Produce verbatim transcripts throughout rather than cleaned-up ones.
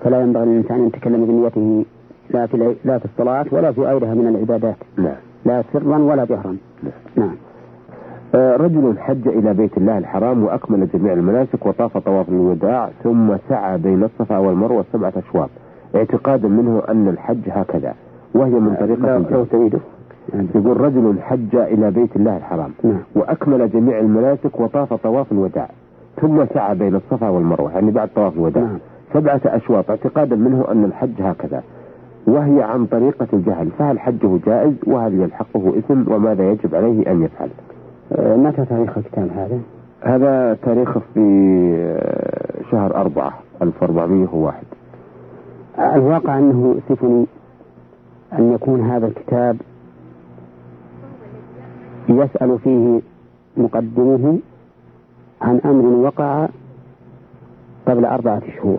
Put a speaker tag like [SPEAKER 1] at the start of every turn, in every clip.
[SPEAKER 1] فلا ينبغي للإنسان أن يتكلم بنيته لا في لا في الصلاة ولا في غيرها من العبادات.
[SPEAKER 2] نعم.
[SPEAKER 1] لا سرا ولا جهرا.
[SPEAKER 2] نعم.
[SPEAKER 1] نعم.
[SPEAKER 2] آه رجل حج إلى بيت الله الحرام وأكمل جميع المناسك وطاف طواف الوداع ثم سعى بين الصفا والمروة سبعة أشواط اعتقادا منه أن الحج هكذا وهي من طريقة الجهل. يقول رجل حج إلى بيت الله الحرام
[SPEAKER 1] نعم.
[SPEAKER 2] وأكمل جميع المناسك وطاف طواف الوداع ثم سعى بين الصفا والمروة يعني بعد طواف الوداع
[SPEAKER 1] نعم.
[SPEAKER 2] سبعة أشواط اعتقادا منه أن الحج هكذا وهي عن طريقة الجهل، فهل حجه جائز وهل يلحقه إثم وماذا يجب عليه أن يفعل؟
[SPEAKER 1] أه متى تاريخ الكتاب هذا؟
[SPEAKER 2] هذا تاريخه في شهر أربعة ألف وأربعمائة وواحد.
[SPEAKER 1] الواقع أنه يؤسفني أن يكون هذا الكتاب يسأل فيه مقدمه عن أمر وقع قبل أربعة شهور.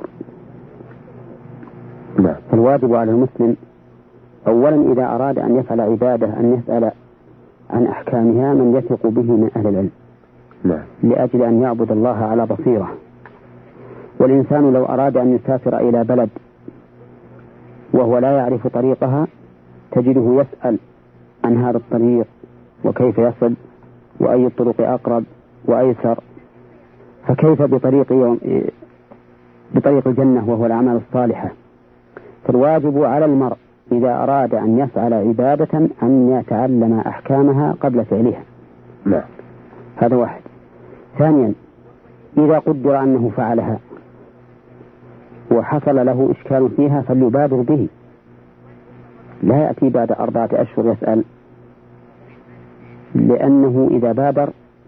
[SPEAKER 2] نعم.
[SPEAKER 1] فالواجب على المسلم أولا إذا أراد أن يفعل عبادة أن يسأل عن أحكامها من يثق به من أهل العلم.
[SPEAKER 2] نعم.
[SPEAKER 1] لأجل أن يعبد الله على بصيرة. والإنسان لو أراد أن يسافر إلى بلد وهو لا يعرف طريقها تجده يسأل عن هذا الطريق وكيف يصل وأي الطرق أقرب وأيسر، فكيف بطريق يوم بطريق الجنة وهو الأعمال الصالحة. فالواجب على المرء إذا أراد أن يفعل عبادة أن يتعلم أحكامها قبل فعلها.
[SPEAKER 2] نعم.
[SPEAKER 1] هذا واحد. ثانيا إذا قدر أنه فعلها وحصل له إشكال فيها فليبادر به، لا يأتي بعد أربعة أشهر يسأل، لأنه إذا بادر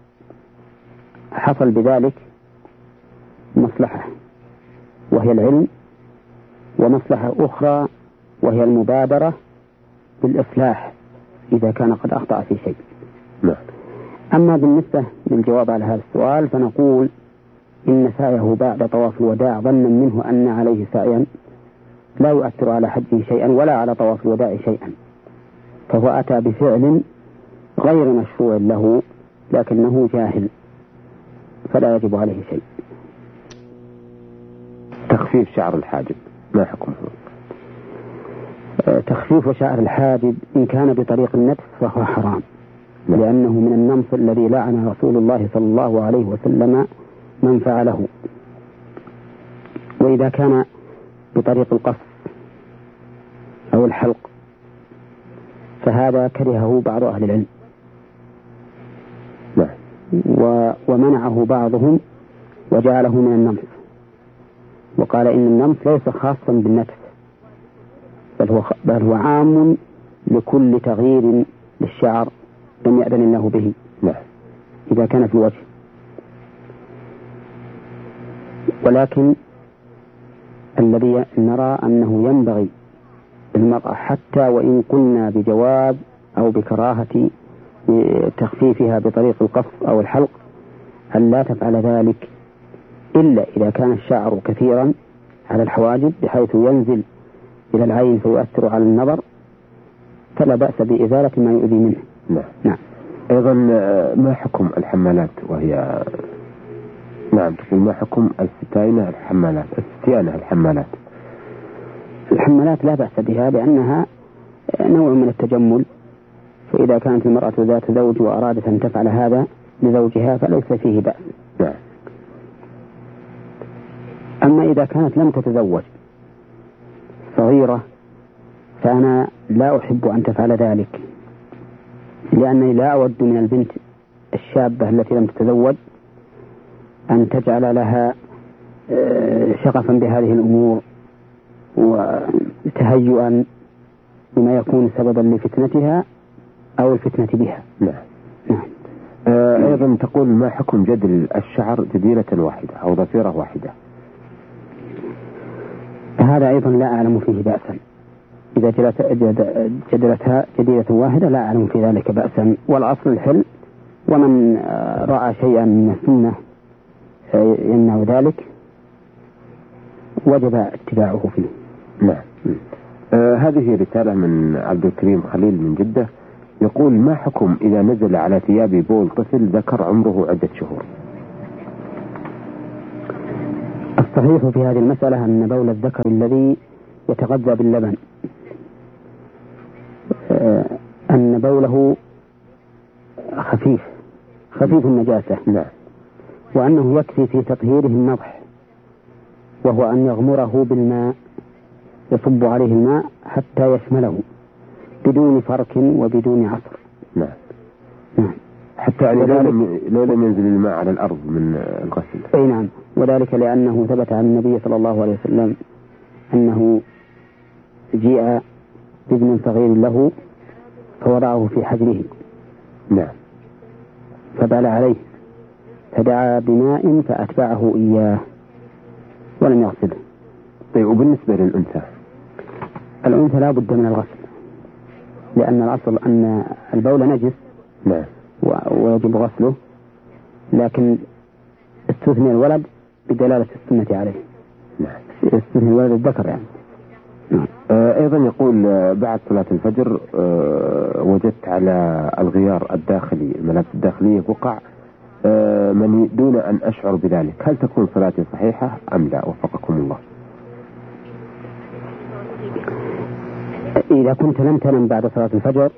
[SPEAKER 1] حصل بذلك مصلحة وهي العلم، ومصلحة أخرى وهي المبادرة بالإصلاح إذا كان قد أخطأ في شيء.
[SPEAKER 2] نعم.
[SPEAKER 1] أما بالنسبة للجواب على هذا السؤال فنقول إن سعيه بعد طواف الوداع ظنا منه أن عليه سعيا لا يؤثر على حجه شيئا ولا على طواف الوداع شيئا، فهو أتى بفعل غير مشروع له لكنه جاهل فلا يجب عليه شيء.
[SPEAKER 2] تخفيف شعر الحاجب ما حكمه؟
[SPEAKER 1] تخفيف شعر الحاجب إن كان بطريق النتف فهو حرام، لأنه من النمص الذي لعن رسول الله صلى الله عليه وسلم من فعله. وإذا كان بطريق القص أو الحلق فهذا كرهه بعض أهل العلم ومنعه بعضهم وجعله من النمص، وقال إن النمص ليس خاصا بالنتف بل هو, بل هو عام لكل تغيير للشعر لم يأذن الله به إذا كان في الوجه. ولكن الذي نرى أنه ينبغي المرأة حتى وإن قلنا بجواز أو بكراهة تخفيفها بطريق القص أو الحلق أن لا تفعل ذلك إلا إذا كان الشعر كثيرا على الحواجب بحيث ينزل إلى العين فيؤثر على النظر فلا بأس بإزالة ما يؤذي منه.
[SPEAKER 2] نعم.
[SPEAKER 1] نعم.
[SPEAKER 2] أيضا ما حكم الحمالات وهي نعم تقول ما حكم الستاينة الحمالات الستيانة الحمالات؟
[SPEAKER 1] الحمالات لا بأس بها لأنها نوع من التجمل، فإذا كانت المرأة ذات زوج وأرادت أن تفعل هذا لزوجها فليس فيه بأس.
[SPEAKER 2] نعم.
[SPEAKER 1] أما إذا كانت لم تتزوج صغيرة فأنا لا أحب أن تفعل ذلك، لأنني لا أود من البنت الشابة التي لم تتزوج أن تجعل لها شغفا بهذه الأمور وتهيئا بما يكون سببا لفتنتها أو الفتنة بها.
[SPEAKER 2] نعم.
[SPEAKER 1] نعم.
[SPEAKER 2] آه أيضا تقول ما حكم جدل الشعر جديرة واحدة أو ضفيرة واحدة؟
[SPEAKER 1] هذا أيضا لا أعلم فيه بأسا. إذا جدلتها جديرة واحدة لا أعلم في ذلك بأسا، والأصل الحل، ومن رأى شيئا من السنة يمنع ذلك وجب اتباعه فيه.
[SPEAKER 2] نعم. آه هذه رسالة من عبد الكريم خليل من جدة يقول ما حكم إذا نزل على ثياب بول طفل ذكر عمره عدة شهور؟
[SPEAKER 1] الصحيح في هذه المسألة أن بول الذكر الذي يتغذى باللبن أن بوله خفيف خفيف النجاسة،
[SPEAKER 2] نعم،
[SPEAKER 1] وأنه يكفي في تطهيره النضح، وهو أن يغمره بالماء، يصب عليه الماء حتى يشمله بدون فرك وبدون عصر.
[SPEAKER 2] نعم
[SPEAKER 1] نعم،
[SPEAKER 2] حتى يعني لو لم لو لم ينزل الماء على الأرض من الغسل.
[SPEAKER 1] أي نعم، وذلك لأنه ثبت عن النبي صلى الله عليه وسلم أنه جيء بابن صغير له فوضعه في حجره،
[SPEAKER 2] نعم،
[SPEAKER 1] فبال عليه فدعا بماء فأتبعه إياه ولم يغسله.
[SPEAKER 2] طيب، وبالنسبة للأنثى؟
[SPEAKER 1] الأنثى لا بد من الغسل، لأن الأصل أن البول نجس،
[SPEAKER 2] نعم،
[SPEAKER 1] ويجب غسله، لكن استثني الولد بدلالة السنة عليه.
[SPEAKER 2] نعم،
[SPEAKER 1] استثني الولد الذكر يعني. نعم.
[SPEAKER 2] آه أيضا يقول آه بعد صلاة الفجر آه وجدت على الغيار الداخلي الملابس الداخلية بقع آه مني دون أن أشعر بذلك، هل تكون صلاتي صحيحة أم لا؟ وفقكم الله.
[SPEAKER 1] إذا كنت لم تنم بعد صلاة الفجر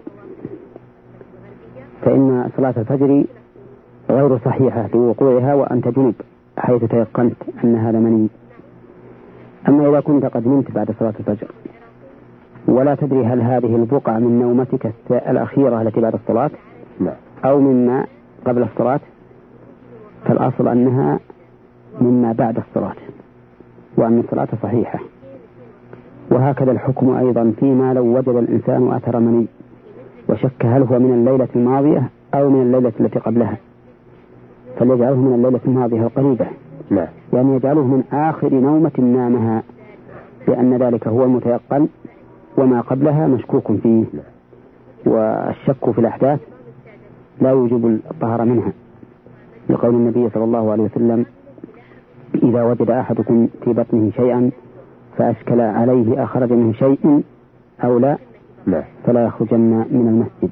[SPEAKER 1] فإن صلاة الفجر غير صحيحة لوقوعها وأنت جنب، حيث تيقنت أن هذا مني. أما إذا كنت قد نمت بعد صلاة الفجر ولا تدري هل هذه البقعة من نومتك الأخيرة التي بعد الصلاة أو مما قبل الصلاة، فالأصل أنها مما بعد الصلاة وأن الصلاة صحيحة. وهكذا الحكم أيضا فيما لو وجد الإنسان أثر مني وشك هل هو من الليلة الماضية أو من الليلة التي قبلها، فليجعله من الليلة الماضية القريبة،
[SPEAKER 2] لا.
[SPEAKER 1] يعني يجعله من آخر نومة نامها، لأن ذلك هو المتيقن وما قبلها مشكوك فيه، والشك في الأحداث لا يوجب الطهر منها، لقول النبي صلى الله عليه وسلم: إذا وجد أحدكم في بطنه شيئا فأشكل عليه أخرج منه شيء أو لا
[SPEAKER 2] لا
[SPEAKER 1] فلا يخرجن من المسجد.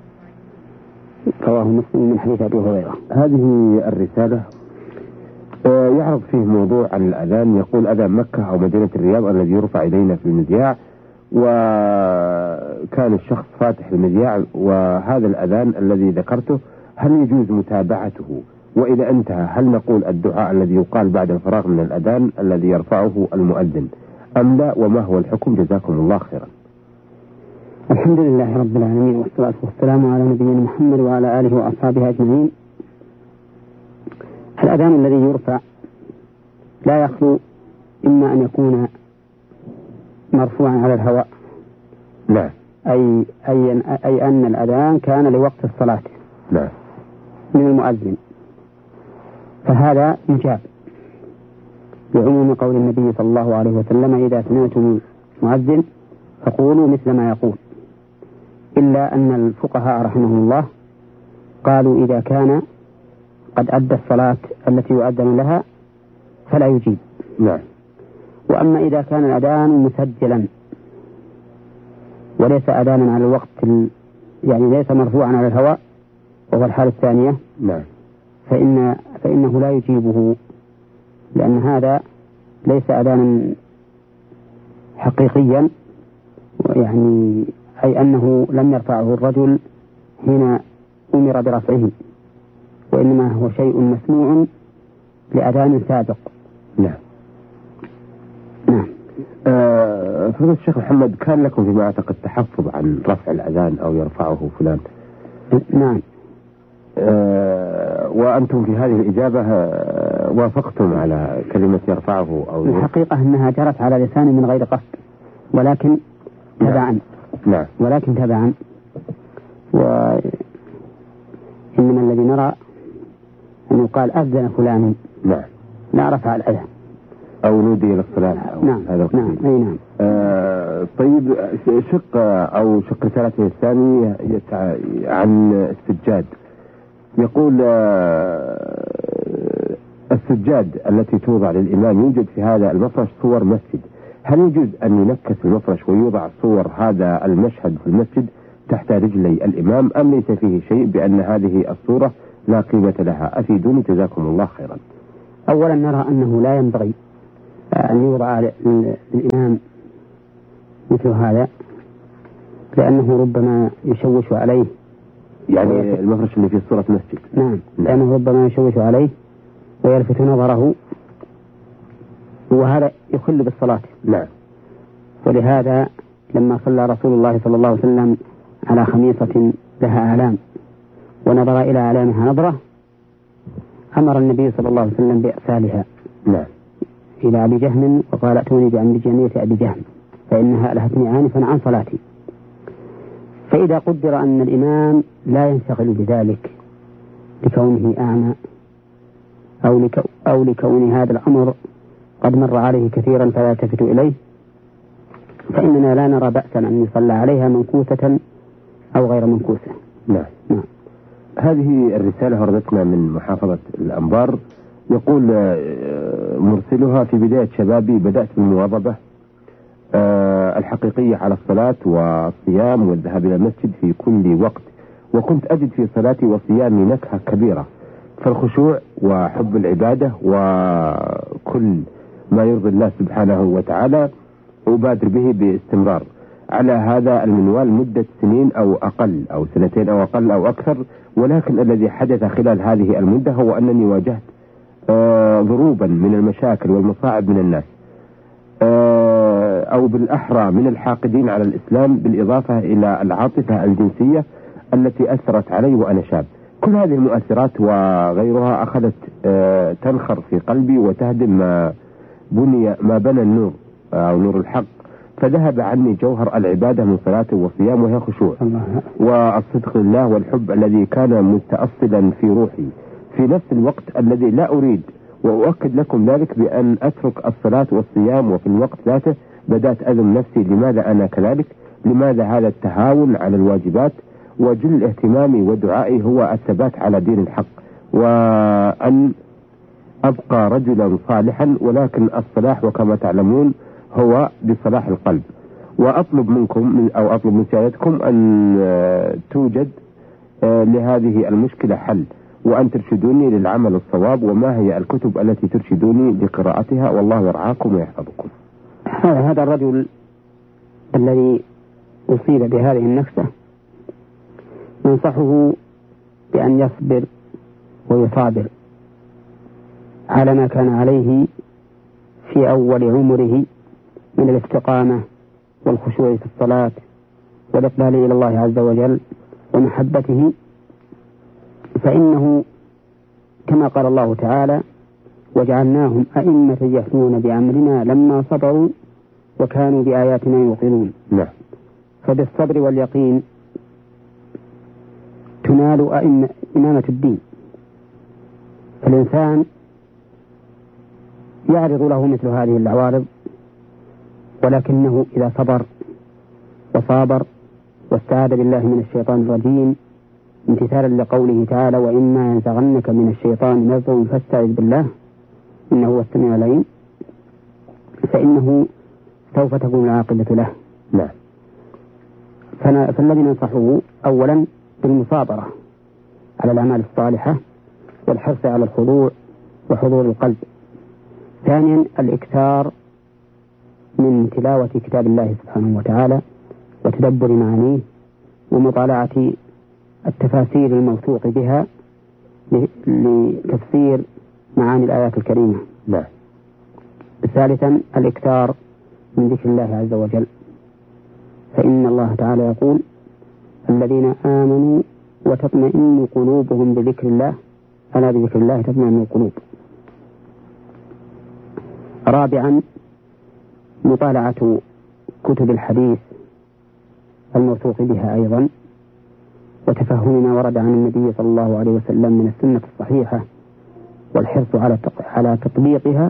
[SPEAKER 1] رواه مسلم من حديث أبي هريرة.
[SPEAKER 2] هذه الرسالة آه يعرض فيه موضوع عن الأذان، يقول: أذان مكة أو مدينة الرياض الذي يرفع إلينا في المذياع، وكان الشخص فاتح المذياع، وهذا الأذان الذي ذكرته هل يجوز متابعته؟ وإذا انتهى هل نقول الدعاء الذي يقال بعد الفراغ من الأذان الذي يرفعه المؤذن أم لا؟ وما هو الحكم؟ جزاكم الله خيرا.
[SPEAKER 1] الحمد لله رب العالمين، والصلاة والسلام على نبينا محمد وعلى آله وأصحابه أجمعين. الأذان الذي يرفع لا يخلو إما أن يكون مرفوعا على الهواء،
[SPEAKER 2] لا
[SPEAKER 1] أي, أي, أي أن الأذان كان لوقت الصلاة
[SPEAKER 2] لا
[SPEAKER 1] من المؤذن، فهذا يجاب بعموم قول النبي صلى الله عليه وسلم: إذا سمعتم المؤذن فقولوا مثل ما يقول. إلا أن الفقهاء رحمهم الله قالوا: إذا كان قد أدى الصلاة التي يؤذن لها فلا يجيب.
[SPEAKER 2] نعم.
[SPEAKER 1] وأما إذا كان الأذان مسجلا وليس أذانا على الوقت ال... يعني ليس مرفوعا على الهواء وهو الحالة الثانية،
[SPEAKER 2] نعم،
[SPEAKER 1] فإن فإنه لا يجيبه، لأن هذا ليس أذانا حقيقيا، يعني أي أنه لم يرفعه الرجل حين أمر برفعه، وإنما هو شيء مسموع لأذان سابق.
[SPEAKER 2] نعم.
[SPEAKER 1] نعم.
[SPEAKER 2] آه فضيلة الشيخ محمد، كان لكم فيما أعتقد تحفظ عن رفع الأذان أو يرفعه فلان؟
[SPEAKER 1] نعم.
[SPEAKER 2] آه وأنتم في هذه الإجابة آه وافقتم على كلمة يرفعه أو
[SPEAKER 1] الحقيقة أنها جرت على لساني من غير قصد، ولكن تبعا.
[SPEAKER 2] نعم.
[SPEAKER 1] ولكن تبعا. وإنما الذي نرى أن يقال أذن فلان،
[SPEAKER 2] نعم،
[SPEAKER 1] لا رفع الأذان
[SPEAKER 2] أو نودي للصلاة.
[SPEAKER 1] نعم.
[SPEAKER 2] هذا
[SPEAKER 1] نعم. أي نعم.
[SPEAKER 2] آه طيب، شق أو شق رسالته الثاني عن السجاد، يقول آه السجاد التي توضع للإمام يوجد في هذا المفرش صور مسجد، هل يجوز أن ينكس المفرش ويوضع صور هذا المشهد في المسجد تحت رجلي الإمام، أم ليس فيه شيء بأن هذه الصورة لا قيمة لها؟ أفيدوني جزاكم الله خيرا.
[SPEAKER 1] أولا نرى أنه لا ينبغي أن يوضع للإمام مثل هذا، لأنه ربما يشوش عليه،
[SPEAKER 2] يعني المفرش اللي في صورة مسجد.
[SPEAKER 1] نعم. لأنه ربما يشوش عليه ويلفت نظره، وهذا يخل بالصلاة.
[SPEAKER 2] نعم.
[SPEAKER 1] ولهذا لما صلى رسول الله صلى الله عليه وسلم على خميصة لها أعلام ونظر إلى أعلامها نظرة، أمر النبي صلى الله عليه وسلم بإرسالها
[SPEAKER 2] نعم.
[SPEAKER 1] إلى أبي جهم، وقال ائتوني بأمبجانية أبي جهم فإنها ألهتني آنفا عن صلاتي. فإذا قدر أن الإمام لا ينشغل بذلك لكونه أعمى أو, لكو أو لكون هذا الأمر قد مر عليه كثيرا فلا يلتفت إليه، فإننا لا نرى بأسا أن يصلى عليها منكوسة أو غير منكوسة.
[SPEAKER 2] نعم. نعم. هذه الرسالة وردتنا من محافظة الأنبار، يقول مرسلها: في بداية شبابي بدأت بالمواظبة الحقيقية على الصلاة والصيام والذهاب إلى المسجد في كل وقت، وكنت أجد في صلاتي وصيامي نكهة كبيرة، فالخشوع وحب العبادة وكل ما يرضي الله سبحانه وتعالى أبادر به باستمرار على هذا المنوال مدة سنين أو أقل، أو سنتين أو أقل أو أكثر. ولكن الذي حدث خلال هذه المدة هو أنني واجهت آه ضروبا من المشاكل والمصاعب من الناس، آه أو بالأحرى من الحاقدين على الإسلام، بالإضافة إلى العاطفة الجنسية التي أثرت علي وأنا شاب. كل هذه المؤثرات وغيرها أخذت آه تنخر في قلبي وتهدم ما بني ما بنى النور أو نور الحق، فذهب عني جوهر العبادة من صلاة وصيام وهي خشوع والصدق لله والحب الذي كان متأصلا في روحي في نفس الوقت الذي لا أريد. وأؤكد لكم ذلك بأن أترك الصلاة والصيام، وفي الوقت ذاته بدأت ألوم نفسي: لماذا أنا كذلك؟ لماذا هذا التهاون على الواجبات؟ وجل اهتمامي ودعائي هو الثبات على دين الحق، وأن أبقى رجلا صالحا. ولكن الصلاح وكما تعلمون هو بصلاح القلب. وأطلب منكم من أو أطلب من سيادتكم أن توجد لهذه المشكلة حل، وأن ترشدوني للعمل الصواب، وما هي الكتب التي ترشدوني لقراءتها، والله يرعاكم ويحفظكم.
[SPEAKER 1] هذا الرجل الذي أصيب بهذه النكسة ننصحه بأن يصبر ويصابر على ما كان عليه في أول عمره من الاستقامة والخشوع في الصلاة والإقبال إلى الله عز وجل ومحبته، فإنه كما قال الله تعالى: وجعلناهم أئمة يهدون بأمرنا لما صبروا وكانوا بآياتنا يوقنون.
[SPEAKER 2] نعم.
[SPEAKER 1] فبالصبر واليقين تنال أئمة إمامة الدين. فالإنسان يعرض له مثل هذه العوارض، ولكنه إذا صبر وصابر واستعاذ بالله من الشيطان الرجيم امتثالا لقوله تعالى: وإما ينزغنك من الشيطان نزغ فاستعذ بالله إنه هو السميع العليم، فإنه سوف تكون العاقبة له.
[SPEAKER 2] نعم.
[SPEAKER 1] فالذي ننصحه أولا بالمصابرة على الأعمال الصالحة والحرص على الخضوع وحضور القلب. ثانيا الإكثار من تلاوة كتاب الله سبحانه وتعالى وتدبر معانيه ومطالعة التفاسير الموثوق بها لتفسير معاني الآيات الكريمة.
[SPEAKER 2] نعم.
[SPEAKER 1] ثالثا الإكثار من ذكر الله عز وجل، فإن الله تعالى يقول: الذين آمنوا وتطمئن قلوبهم بذكر الله ألا بذكر الله تطمئن القلوب. رابعا مطالعة كتب الحديث الموثوق بها أيضا، وتفهم ما ورد عن النبي صلى الله عليه وسلم من السنة الصحيحة والحرص على على تطبيقها.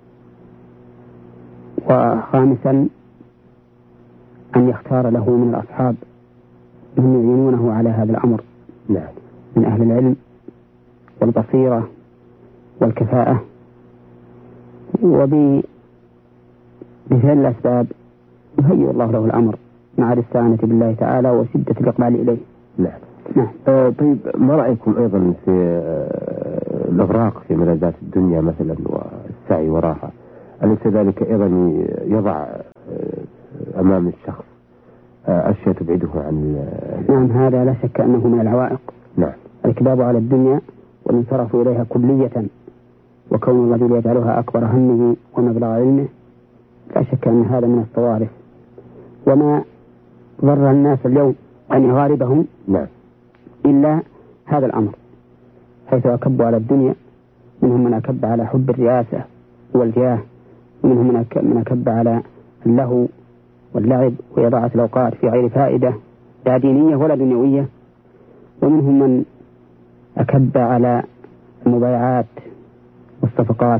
[SPEAKER 1] وخامسا أن يختار له من الأصحاب من يعينونه على هذا الأمر.
[SPEAKER 2] نعم.
[SPEAKER 1] من أهل العلم والبصيرة والكفاءة، وبفعل الأسباب يهيئ الله له الأمر مع الاستعانة بالله تعالى وشدة الإقبال إليه.
[SPEAKER 2] نعم.
[SPEAKER 1] نعم.
[SPEAKER 2] آه طيب، ما رأيكم أيضا في آه الإغراق في ملذات الدنيا مثلا والسعي وراها؟ أليس ذلك أيضا يضع أمام الشخص أشياء تبعده عن؟
[SPEAKER 1] نعم، هذا لا شك أنه من العوائق.
[SPEAKER 2] نعم.
[SPEAKER 1] الإكباب على الدنيا والانصراف إليها كلية، وكون الرجل يجعلها أكبر همه ومبلغ علمه، لا شك أن هذا من الصوارف. وما ضر الناس اليوم أن يغاربهم
[SPEAKER 2] نعم.
[SPEAKER 1] إلا هذا الأمر، حيث أكبوا على الدنيا. منهم من أكب على حب الرئاسة والجاه، ومنهم من أكب على اللهو واللعب وإضاعة الأوقات في غير فائدة لا دينية ولا دنيوية، ومنهم من أكب على المبايعات والصفقات،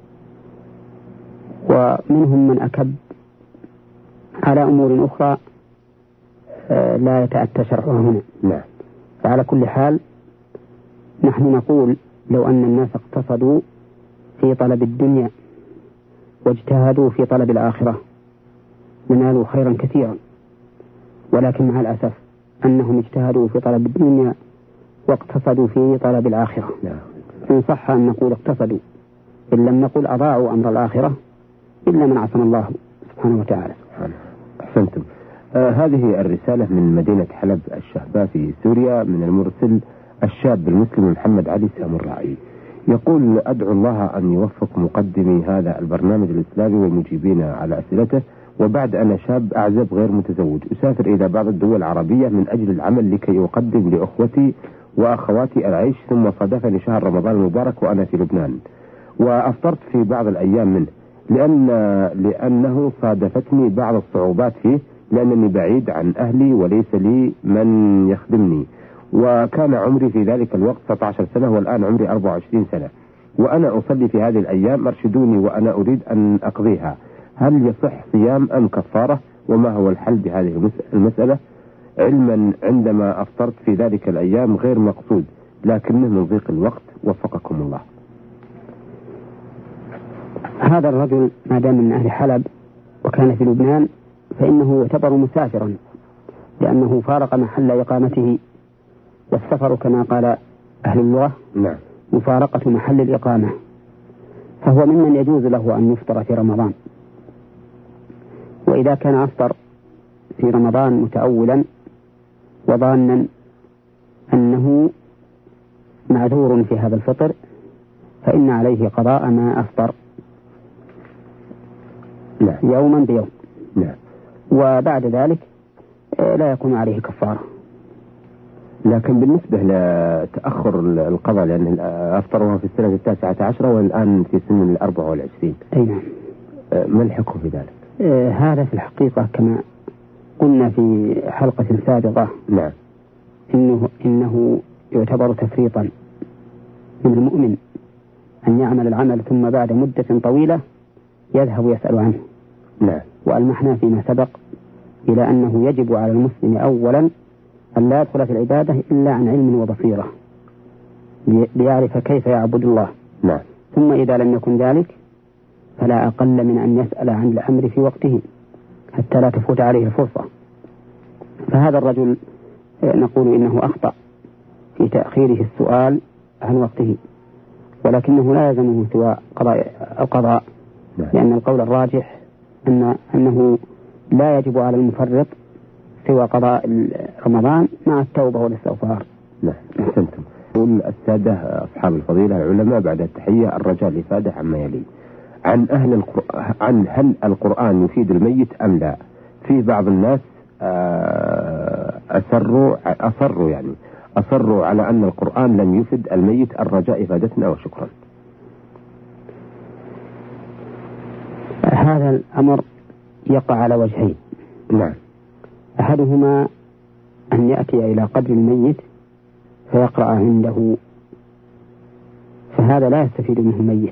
[SPEAKER 1] ومنهم من أكب على أمور أخرى لا يتأتى شرعها هنا.
[SPEAKER 2] نعم.
[SPEAKER 1] فعلى كل حال نحن نقول لو أن الناس اقتصدوا في طلب الدنيا واجتهدوا في طلب الآخرة لنالوا خيرا كثيرا، ولكن مع الأسف أنهم اجتهدوا في طلب الدنيا واقتصدوا في طلب الآخرة.
[SPEAKER 2] نعم.
[SPEAKER 1] إن صح أن نقول اقتصدوا، إن لم نقل أضاعوا أمر الآخرة، إلا من عصم الله سبحانه وتعالى.
[SPEAKER 2] أحسنتم. آه هذه الرسالة من مدينة حلب الشهباء في سوريا، من المرسل الشاب المسلم محمد علي سامراعي، يقول: أدعو الله أن يوفق مقدمي هذا البرنامج الإسلامي والمجيبين على أسئلته. وبعد أنا شاب أعزب غير متزوج، أسافر إلى بعض الدول العربية من أجل العمل لكي أقدم لأخوتي وأخواتي العيش، ثم صادفني شهر رمضان المبارك وأنا في لبنان، وأفطرت في بعض الأيام منه لأن لأنه صادفتني بعض الصعوبات فيه، لأنني بعيد عن أهلي وليس لي من يخدمني، وكان عمري في ذلك الوقت تسعة عشر سنة والآن عمري أربعة وعشرين سنة، وأنا أصلي في هذه الأيام، أرشدوني وأنا أريد أن أقضيها، هل يصح صيام أم كفارة؟ وما هو الحل بهذه المسألة؟ علما عندما أفطرت في ذلك الأيام غير مقصود، لكنه من ضيق الوقت، وفقكم الله.
[SPEAKER 1] هذا الرجل ما دام من أهل حلب وكان في لبنان فإنه يعتبر مسافرا، لأنه فارق محل إقامته، والسفر كما قال أهل اللغة
[SPEAKER 2] نعم
[SPEAKER 1] مفارقة محل الإقامة، فهو ممن يجوز له أن يفطر في رمضان. وإذا كان أفطر في رمضان متأولا وظانا أنه معذور في هذا الفطر، فإن عليه قضاء ما أفطر
[SPEAKER 2] نعم.
[SPEAKER 1] يوما بيوم
[SPEAKER 2] نعم.
[SPEAKER 1] وبعد ذلك لا يكون عليه كفارة.
[SPEAKER 2] لكن بالنسبة لتأخر القضاء، لأن أفطرها في السنة التاسعة عشرة والآن في سن الأربعة والعشرين،
[SPEAKER 1] أي نعم،
[SPEAKER 2] ما الحكم في ذلك؟
[SPEAKER 1] آه هذا في الحقيقة كما قلنا في حلقة سابقة،
[SPEAKER 2] نعم،
[SPEAKER 1] إنه, إنه يعتبر تفريطا من المؤمن أن يعمل العمل ثم بعد مدة طويلة يذهب يسأل عنه.
[SPEAKER 2] نعم.
[SPEAKER 1] وألمحنا فيما سبق إلى أنه يجب على المسلم أولا أن لا يدخل في العبادة إلا عن علم وبصيرة ليعرف كيف يعبد الله.
[SPEAKER 2] نعم.
[SPEAKER 1] ثم إذا لم يكن ذلك فلا أقل من أن يسأل عن الأمر في وقته حتى لا تفوت عليه الفرصة. فهذا الرجل نقول إنه أخطأ في تأخيره السؤال عن وقته، ولكنه لا يلزمه سوى قضاء القضاء، لأن القول الراجح أن أنه لا يجب على المفرط سوى قضاء رمضان مع التوبة والاستغفار.
[SPEAKER 2] نعم. أحسنتم. يقول السادة أصحاب الفضيلة العلماء بعد التحية الرجاء الإفادة عما يلي عن أهل القرآن، عن هل القرآن يفيد الميت أم لا؟ في بعض الناس أصروا أصروا يعني أصروا على أن القرآن لم يفد الميت، الرجاء إفادتنا وشكرا.
[SPEAKER 1] هذا الأمر يقع على وجهين.
[SPEAKER 2] نعم.
[SPEAKER 1] أحدهما أن يأتي إلى قبر الميت فيقرأ عنده، فهذا لا يستفيد منه الميت،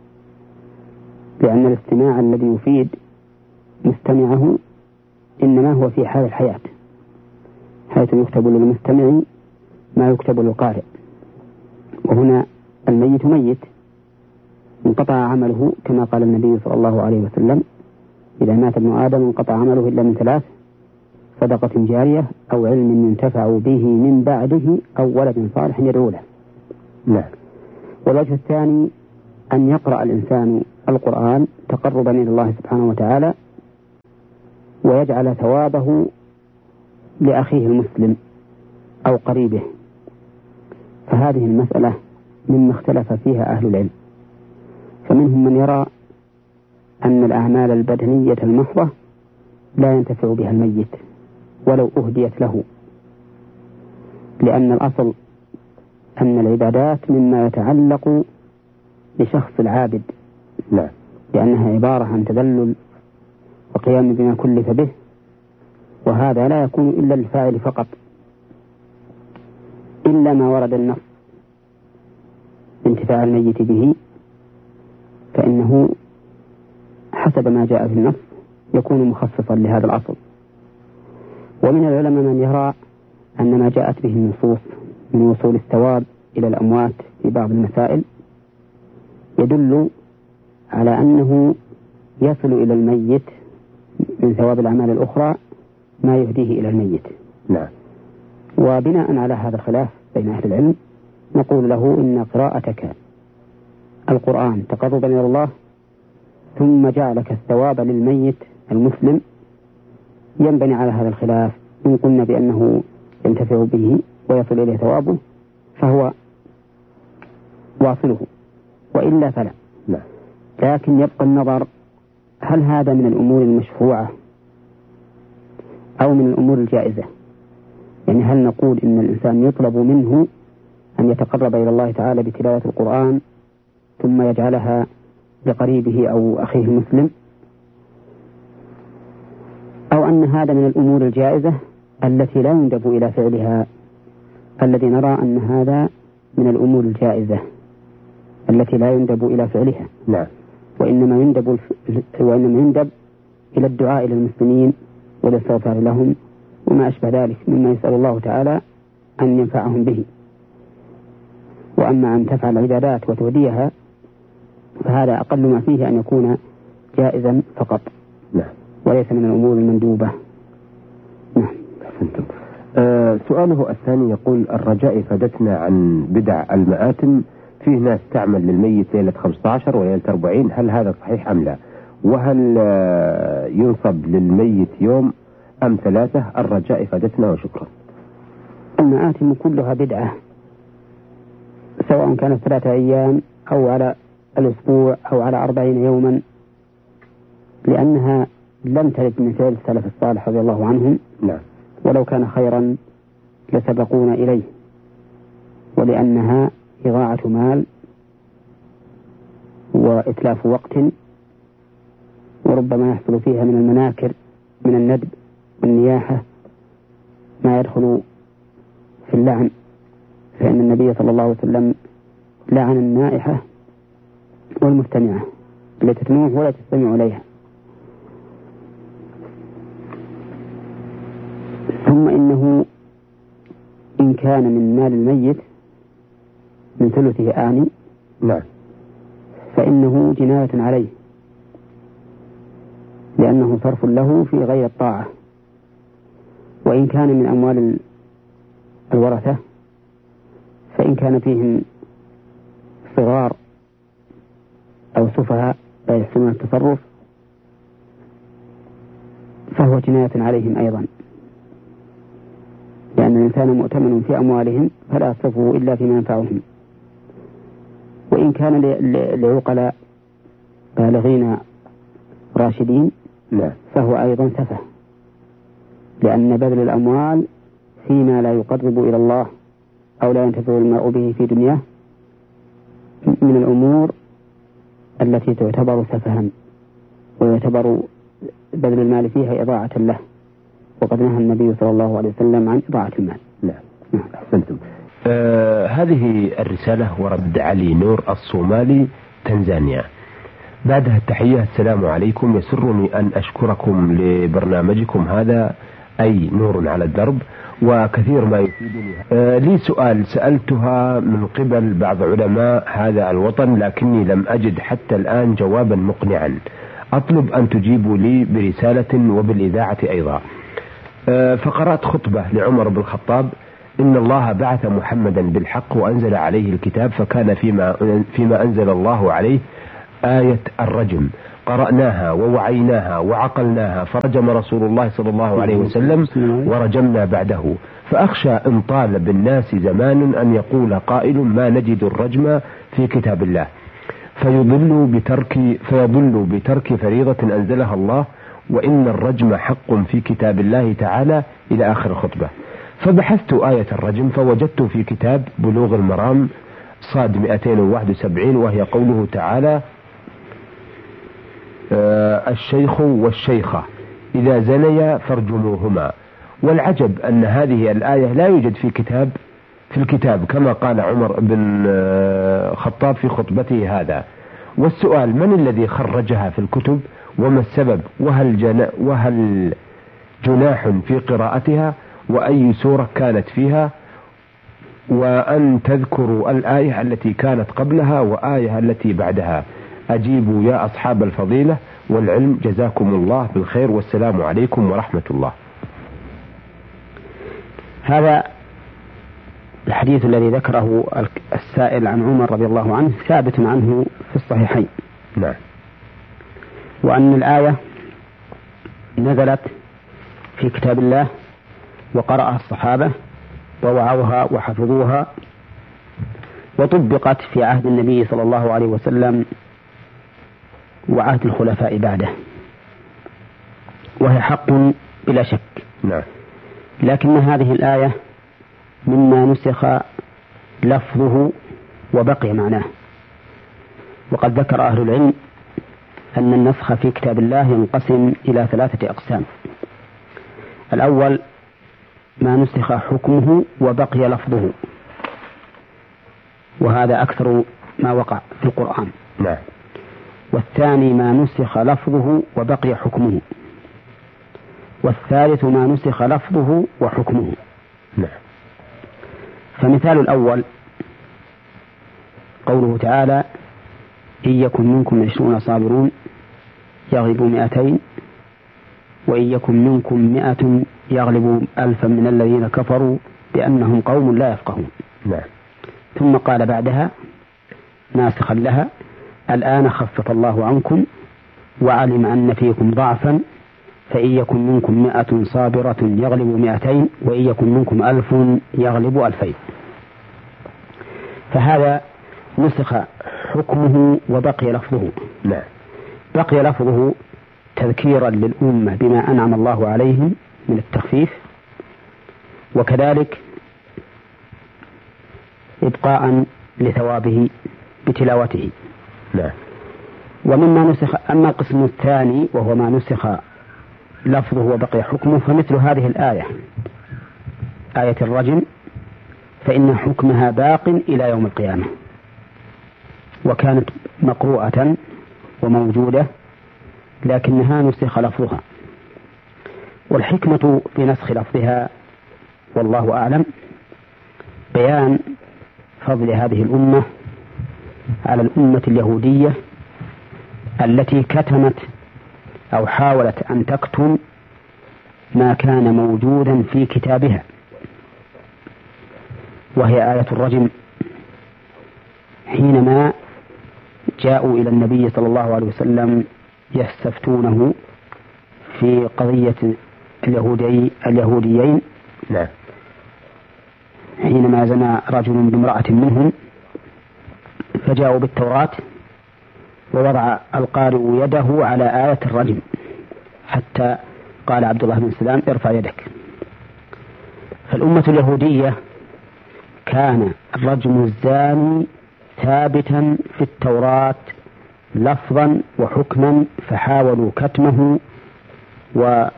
[SPEAKER 1] لأن الاستماع الذي يفيد مستمعه إنما هو في حال الحياة، حيث يكتب للمستمع ما يكتب للقارئ، وهنا الميت ميت انقطع عمله، كما قال النبي صلى الله عليه وسلم: إذا مات ابن آدم انقطع عمله إلا من ثلاث: صدقة جارية أو علم ينتفع به من بعده أو ولد صالح يدعو له.
[SPEAKER 2] نعم.
[SPEAKER 1] والوجه الثاني أن يقرأ الإنسان القرآن تقربا إلى الله سبحانه وتعالى ويجعل ثوابه لأخيه المسلم أو قريبه، فهذه المسألة مما اختلف فيها أهل العلم، فمنهم من يرى أن الأعمال البدنية المحضة لا ينتفع بها الميت ولو أهديت له، لأن الأصل أن العبادات مما يتعلق بشخص العابد،
[SPEAKER 2] لا.
[SPEAKER 1] لأنها عبارة عن تذلل وقيام بما كلف به، وهذا لا يكون إلا للفاعل فقط، إلا ما ورد النص انتفاع الميت به، فإنه حسب ما جاء في النص يكون مخصصا لهذا الأصل. ومن العلماء من يرى أن ما جاءت به النصوص من وصول الثواب إلى الأموات في بعض المسائل يدل على أنه يصل إلى الميت من ثواب الأعمال الأخرى ما يهديه إلى الميت.
[SPEAKER 2] نعم.
[SPEAKER 1] وبناء على هذا الخلاف بين أهل العلم نقول له إن قراءتك القرآن تقربا إلى الله ثم جعلك الثواب للميت المسلم ينبني على هذا الخلاف. إن قلنا بأنه ينتفع به ويصل إليه ثوابه فهو واصله، وإلا فلا.
[SPEAKER 2] لا.
[SPEAKER 1] لكن يبقى النظر هل هذا من الأمور المشروعة أو من الأمور الجائزة؟ يعني هل نقول إن الإنسان يطلب منه أن يتقرب إلى الله تعالى بتلاوة القرآن ثم يجعلها لقريبه أو أخيه المسلم، أو أن هذا من الأمور الجائزة التي لا يندب إلى فعلها؟ الذي نرى أن هذا من الأمور الجائزة التي لا يندب إلى فعلها.
[SPEAKER 2] نعم.
[SPEAKER 1] وإنما يندب وإنما يندب إلى الدعاء إلى المسلمين والاستغفار لهم وما أشبه ذلك مما يسأل الله تعالى أن ينفعهم به. وأما أن تفعل العبادات وتوديها فهذا أقل ما فيه أن يكون جائزا فقط.
[SPEAKER 2] نعم.
[SPEAKER 1] وليس من الأمور المندوبة. نعم.
[SPEAKER 2] أحسنتم. آه سؤاله الثاني يقول: الرجاء فادتنا عن بدع المآتم، فيه ناس تعمل للميت ليلة خمسة عشر وليلة أربعين، هل هذا صحيح أم لا؟ وهل آه ينصب للميت يوم أم ثلاثة؟ الرجاء فادتنا وشكرا.
[SPEAKER 1] المآتم كلها بدعة، سواء كانت ثلاثة أيام أو على الأسبوع أو على أربعين يوما، لأنها لم ترد من فعل السلف الصالح رضي الله عنهم.
[SPEAKER 2] نعم.
[SPEAKER 1] ولو كان خيرا لسبقونا إليه، ولأنها إضاعة مال وإتلاف وقت، وربما يحصل فيها من المناكر من الندب والنياحة ما يدخل في اللعن، فإن النبي صلى الله عليه وسلم لعن النائحة والمستمعة التي تنوح ولا تستمع إليها. ثم إنه إن كان من مال الميت من ثلثه آني،
[SPEAKER 2] نعم،
[SPEAKER 1] فإنه جناية عليه، لأنه صرف له في غير الطاعة. وإن كان من أموال الورثة فإن كان فيهم صغار أو سفهاء لا يحسنون التصرف فهو جناية عليهم أيضا، لأن الإنسان مؤتمن في أموالهم فلا يصرفه إلا فيما ينفعهم. وإن كان لعقلاء بالغين راشدين
[SPEAKER 2] لا.
[SPEAKER 1] فهو أيضا سفه، لأن بذل الأموال فيما لا يقرب إلى الله أو لا ينتفع المرء به في دنياه من الأمور التي تعتبر سفها، ويعتبر بذل المال فيها إضاعة له، وقد نهى النبي صلى الله عليه وسلم عن إضاعة المال.
[SPEAKER 2] نعم. أحسنتم. آه هذه الرسالة ورد علي نور الصومالي تنزانيا. بعدها التحية: السلام عليكم، يسرني أن أشكركم لبرنامجكم هذا، أي نور على الدرب، وكثير ما يفيدني. آه لي سؤال سألتها من قبل بعض علماء هذا الوطن، لكني لم أجد حتى الآن جوابا مقنعا، أطلب أن تجيبوا لي برسالة وبالإذاعة أيضا. آه فقرأت خطبة لعمر بن الخطاب: إن الله بعث محمدا بالحق وأنزل عليه الكتاب، فكان فيما, فيما أنزل الله عليه آية الرجم، قرأناها ووعيناها وعقلناها، فرجم رسول الله صلى الله عليه وسلم ورجمنا بعده. فأخشى إن طال بالناس زمان أن يقول قائل ما نجد الرجم في كتاب الله، فيضل بترك, فيضل بترك فريضة أنزلها الله، وإن الرجم حق في كتاب الله تعالى إلى آخر الخطبة. فبحثت آية الرجم فوجدت في كتاب بلوغ المرام صاد مئتين وواحد وسبعين، وهي قوله تعالى آه الشيخ والشيخة إذا زنيا فارجموهما. والعجب أن هذه الآية لا يوجد في كتاب في الكتاب كما قال عمر بن الخطاب في خطبته هذا. والسؤال من الذي خرجها في الكتب وما السبب، وهل, جنا وهل جناح في قراءتها، وأي سورة كانت فيها، وأن تذكروا الآية التي كانت قبلها وآية التي بعدها. أجيبوا يا أصحاب الفضيلة والعلم، جزاكم الله بالخير، والسلام عليكم ورحمة الله.
[SPEAKER 1] هذا الحديث الذي ذكره السائل عن عمر رضي الله عنه ثابت عنه في الصحيحين.
[SPEAKER 2] نعم.
[SPEAKER 1] وأن الآية نزلت في كتاب الله وقرأها الصحابة ووعوها وحفظوها، وطبقت في عهد النبي صلى الله عليه وسلم وعهد الخلفاء بعده، وهي حق بلا شك.
[SPEAKER 2] نعم.
[SPEAKER 1] لكن هذه الآية مما نسخ لفظه وبقي معناه. وقد ذكر أهل العلم أن النسخ في كتاب الله ينقسم إلى ثلاثة أقسام. الأول ما نسخ حكمه وبقي لفظه، وهذا أكثر ما وقع في القرآن.
[SPEAKER 2] نعم.
[SPEAKER 1] والثاني ما نسخ لفظه وبقي حكمه، والثالث ما نسخ لفظه وحكمه.
[SPEAKER 2] نعم.
[SPEAKER 1] فمثال الأول قوله تعالى إن يكن منكم عشرون صابرون يغلبوا مئتين وإن يكن منكم مئة يغلبوا ألفا من الذين كفروا بأنهم قوم لا يفقهون.
[SPEAKER 2] نعم.
[SPEAKER 1] ثم قال بعدها ناسخا لها الآن خفف الله عنكم وعلم أن فيكم ضعفا فإن يكن منكم مئة صابرة يغلبوا مئتين وإن يكن منكم ألف يغلبوا ألفين. فهذا نسخ حكمه وبقي لفظه.
[SPEAKER 2] نعم.
[SPEAKER 1] بقي لفظه تذكيرا للأمة بما أنعم الله عليهم من التخفيف، وكذلك إبقاء لثوابه بتلاوته.
[SPEAKER 2] نعم.
[SPEAKER 1] ومما نسخ أما القسم الثاني وهو ما نسخ لفظه وبقي حكمه، فمثل هذه الآية آية الرجم فإن حكمها باق إلى يوم القيامة، وكانت مقروءة وموجودة لكنها نسخ لفظها. والحكمة في نسخ لفظها والله أعلم بيان فضل هذه الأمة على الأمة اليهودية التي كتمت أو حاولت أن تكتم ما كان موجودا في كتابها، وهي آية الرجم. حينما جاءوا إلى النبي صلى الله عليه وسلم يستفتونه في قضية اليهودي اليهوديين،
[SPEAKER 2] نعم.
[SPEAKER 1] حينما زنى رجل بامرأة منهم، فجاءوا بالتوراة ووضع القارئ يده على آية الرجم حتى قال عبد الله بن سلام ارفع يدك. فالأمة اليهودية كان الرجم الزاني ثابتا في التوراة لفظا وحكما، فحاولوا كتمه وعدم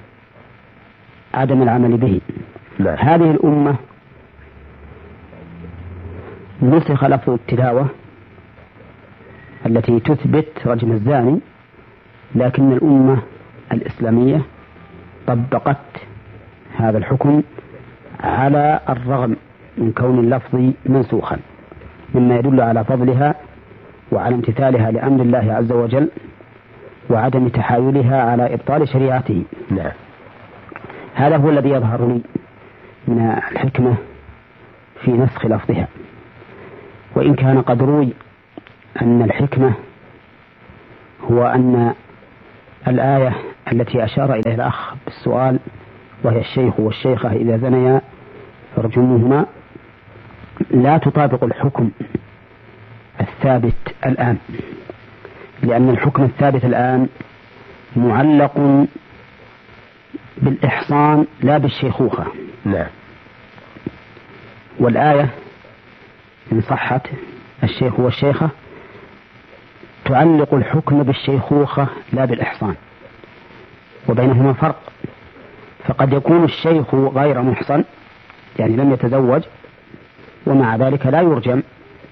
[SPEAKER 1] العمل به.
[SPEAKER 2] لا.
[SPEAKER 1] هذه الأمة نسخ لفظ التلاوة التي تثبت رجم الزاني، لكن الأمة الإسلامية طبقت هذا الحكم على الرغم من كون اللفظ منسوخا، مما يدل على فضلها وعلى امتثالها لأمر الله عز وجل وعدم تحايلها على إبطال شريعته.
[SPEAKER 2] نعم.
[SPEAKER 1] هذا هو الذي يظهر لي من الحكمة في نسخ لفظها، وإن كان قد روي أن الحكمة هو أن الآية التي أشار إليها الأخ بالسؤال وهي الشيخ والشيخة إذا زنيا فرجموهما لا تطابق الحكم الثابت الآن، لأن الحكم الثابت الآن معلق بالإحصان لا بالشيخوخة.
[SPEAKER 2] نعم.
[SPEAKER 1] والآية إن صحت الشيخ والشيخة تعلق الحكم بالشيخوخة لا بالإحصان، وبينهما فرق. فقد يكون الشيخ غير محصن يعني لم يتزوج ومع ذلك لا يرجم،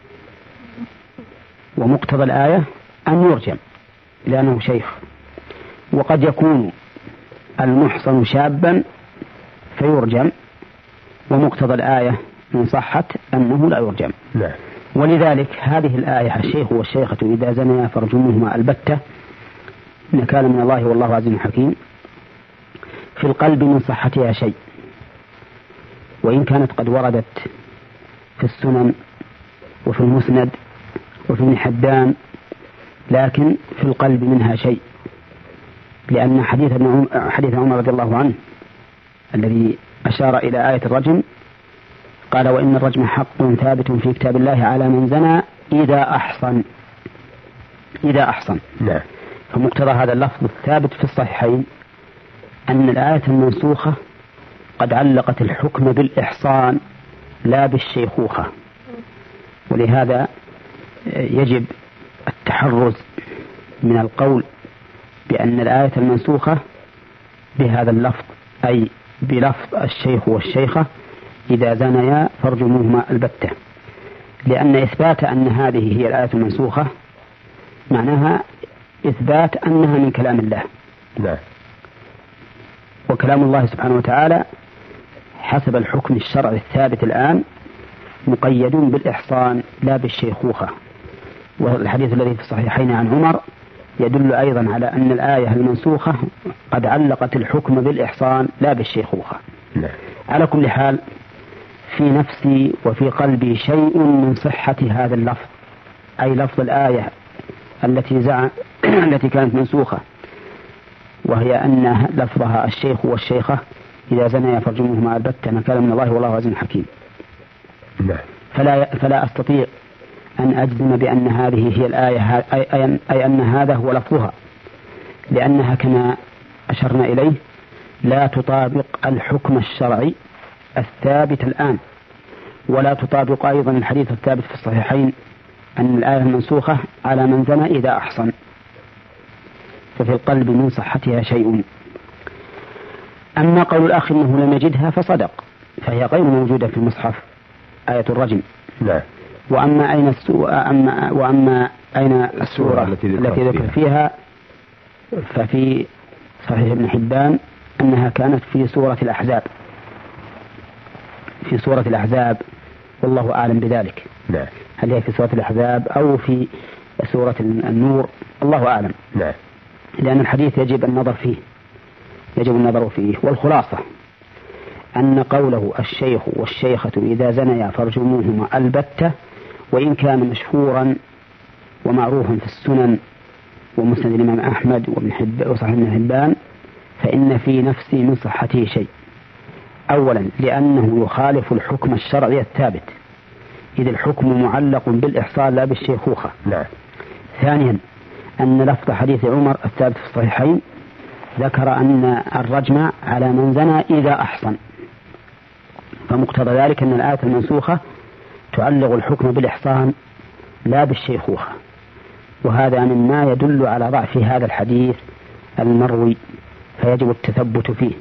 [SPEAKER 1] ومقتضى الآية أن يرجم لأنه شيخ. وقد يكون المحصن شابا فيرجم، ومقتضى الآية إن صحت أنه لا يرجم.
[SPEAKER 2] لا.
[SPEAKER 1] ولذلك هذه الآية الشيخ والشيخة إذا زنيا فرجموهما البتة نكالا من الله والله عزيز حكيم في القلب من صحتها شيء، وإن كانت قد وردت في السنن وفي المسند وفي ابن حبان، لكن في القلب منها شيء، لأن حديث حديث عمر رضي الله عنه الذي أشار إلى آية الرجم قال: وإن الرجم حق ثابت في كتاب الله على من زنى إذا أحصن. إذا أحصن.
[SPEAKER 2] نعم.
[SPEAKER 1] فمقتضى هذا اللفظ الثابت في الصحيحين أن الآية المنسوخة قد علقت الحكم بالإحصان لا بالشيخوخة، ولهذا يجب التحرز من القول بأن الآية المنسوخة بهذا اللفظ، أي بلفظ الشيخ والشيخة إذا زنيا فارجموهما البتة، لأن إثبات أن هذه هي الآية المنسوخة معناها إثبات أنها من كلام الله.
[SPEAKER 2] لا.
[SPEAKER 1] وكلام الله سبحانه وتعالى حسب الحكم الشرعي الثابت الآن مقيد بالإحصان لا بالشيخوخة. والحديث الذي في الصحيحين عن عمر يدل أيضا على أن الآية المنسوخة قد علقت الحكم بالإحصان لا بالشيخوخة.
[SPEAKER 2] لا.
[SPEAKER 1] على كل حال في نفسي وفي قلبي شيء من صحة هذا اللفظ، أي لفظ الآية التي زع التي كانت منسوخة، وهي أن لفظها الشيخ والشيخة إذا زنيا فارجموهما البتة نكالا من الله والله عزيز حكيم.
[SPEAKER 2] لا.
[SPEAKER 1] فلا فلا أستطيع أن أجزم بأن هذه هي الآية، أي, أي أن هذا هو لفظها، لأنها كما أشرنا إليه لا تطابق الحكم الشرعي الثابت الآن، ولا تطابق أيضا الحديث الثابت في الصحيحين أن الآية المنسوخة على من زنى إذا أحصن. ففي القلب من صحتها شيء. أما قول الأخ إنه لم يجدها فصدق، فهي غير موجودة في المصحف آية الرجم.
[SPEAKER 2] لا.
[SPEAKER 1] وأما أين السورة أما وأما أين السورة التي ذكر فيها ففي صحيح ابن حبان أنها كانت في سورة الأحزاب، في سورة الأحزاب، والله أعلم بذلك.
[SPEAKER 2] لا.
[SPEAKER 1] هل هي في سورة الأحزاب أو في سورة النور، الله أعلم.
[SPEAKER 2] لا.
[SPEAKER 1] لأن الحديث يجب النظر فيه يجب النظر فيه والخلاصة أن قوله الشيخ والشيخة إذا زنيا فارجموهما البتة، وإن كان مشهورا ومعروفا في السنن ومسند الإمام أحمد وابن حبان وصحيح ابن حبان، فإن في نفسي من صحته شيء. أولا لأنه يخالف الحكم الشرعي الثابت، إذ الحكم معلق بالإحصان لا بالشيخوخة.
[SPEAKER 2] لا.
[SPEAKER 1] ثانيا أن لفظ حديث عمر الثابت في الصحيحين ذكر أن الرجم على من زنى إذا أحصن، فمقتضى ذلك أن الآية المنسوخة تعلق الحكم بالإحصان لا بالشيخوخة، وهذا مما يدل على ضعف هذا الحديث المروي، فيجب التثبت فيه.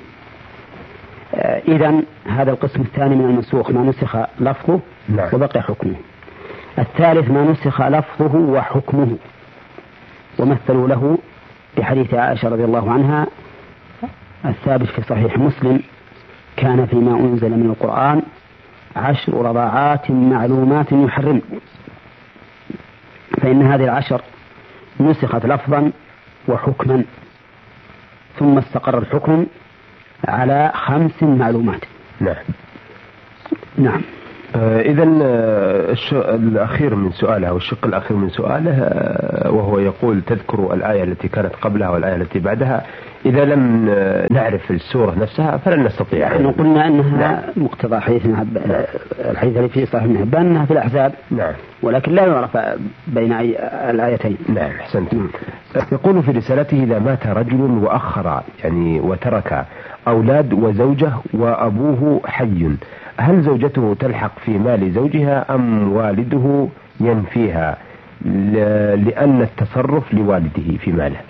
[SPEAKER 1] إذن هذا القسم الثاني من المنسوخ ما نسخ لفظه وبقي حكمه. الثالث ما نسخ لفظه وحكمه، ومثلوا له بحديث عائشة رضي الله عنها الثابت في صحيح مسلم: كان فيما أنزل من القرآن عشر رضاعات معلومات يحرم. فإن هذه العشر نسخت لفظا وحكما، ثم استقر الحكم على خمس معلومات.
[SPEAKER 2] نعم.
[SPEAKER 1] نعم.
[SPEAKER 2] آه إذا الأخير من سؤاله والشق الأخير من سؤاله آه وهو يقول تذكر الآية التي كانت قبلها والآية التي بعدها، إذا لم نعرف السورة نفسها فلن نستطيع.
[SPEAKER 1] نحن قلنا أنها نعم. مقتضى حديث الحديث الذي في صحيح ابن حبان أنها في الأحزاب،
[SPEAKER 2] نعم.
[SPEAKER 1] ولكن لا يعرف بين الآيتين.
[SPEAKER 2] نعم أحسنت. يقول في رسالته: إذا مات رجل وأخر يعني وترك أولاد وزوجة وأبوه حي، هل زوجته تلحق في مال زوجها أم والده ينفيها لأن التصرف لوالده في ماله؟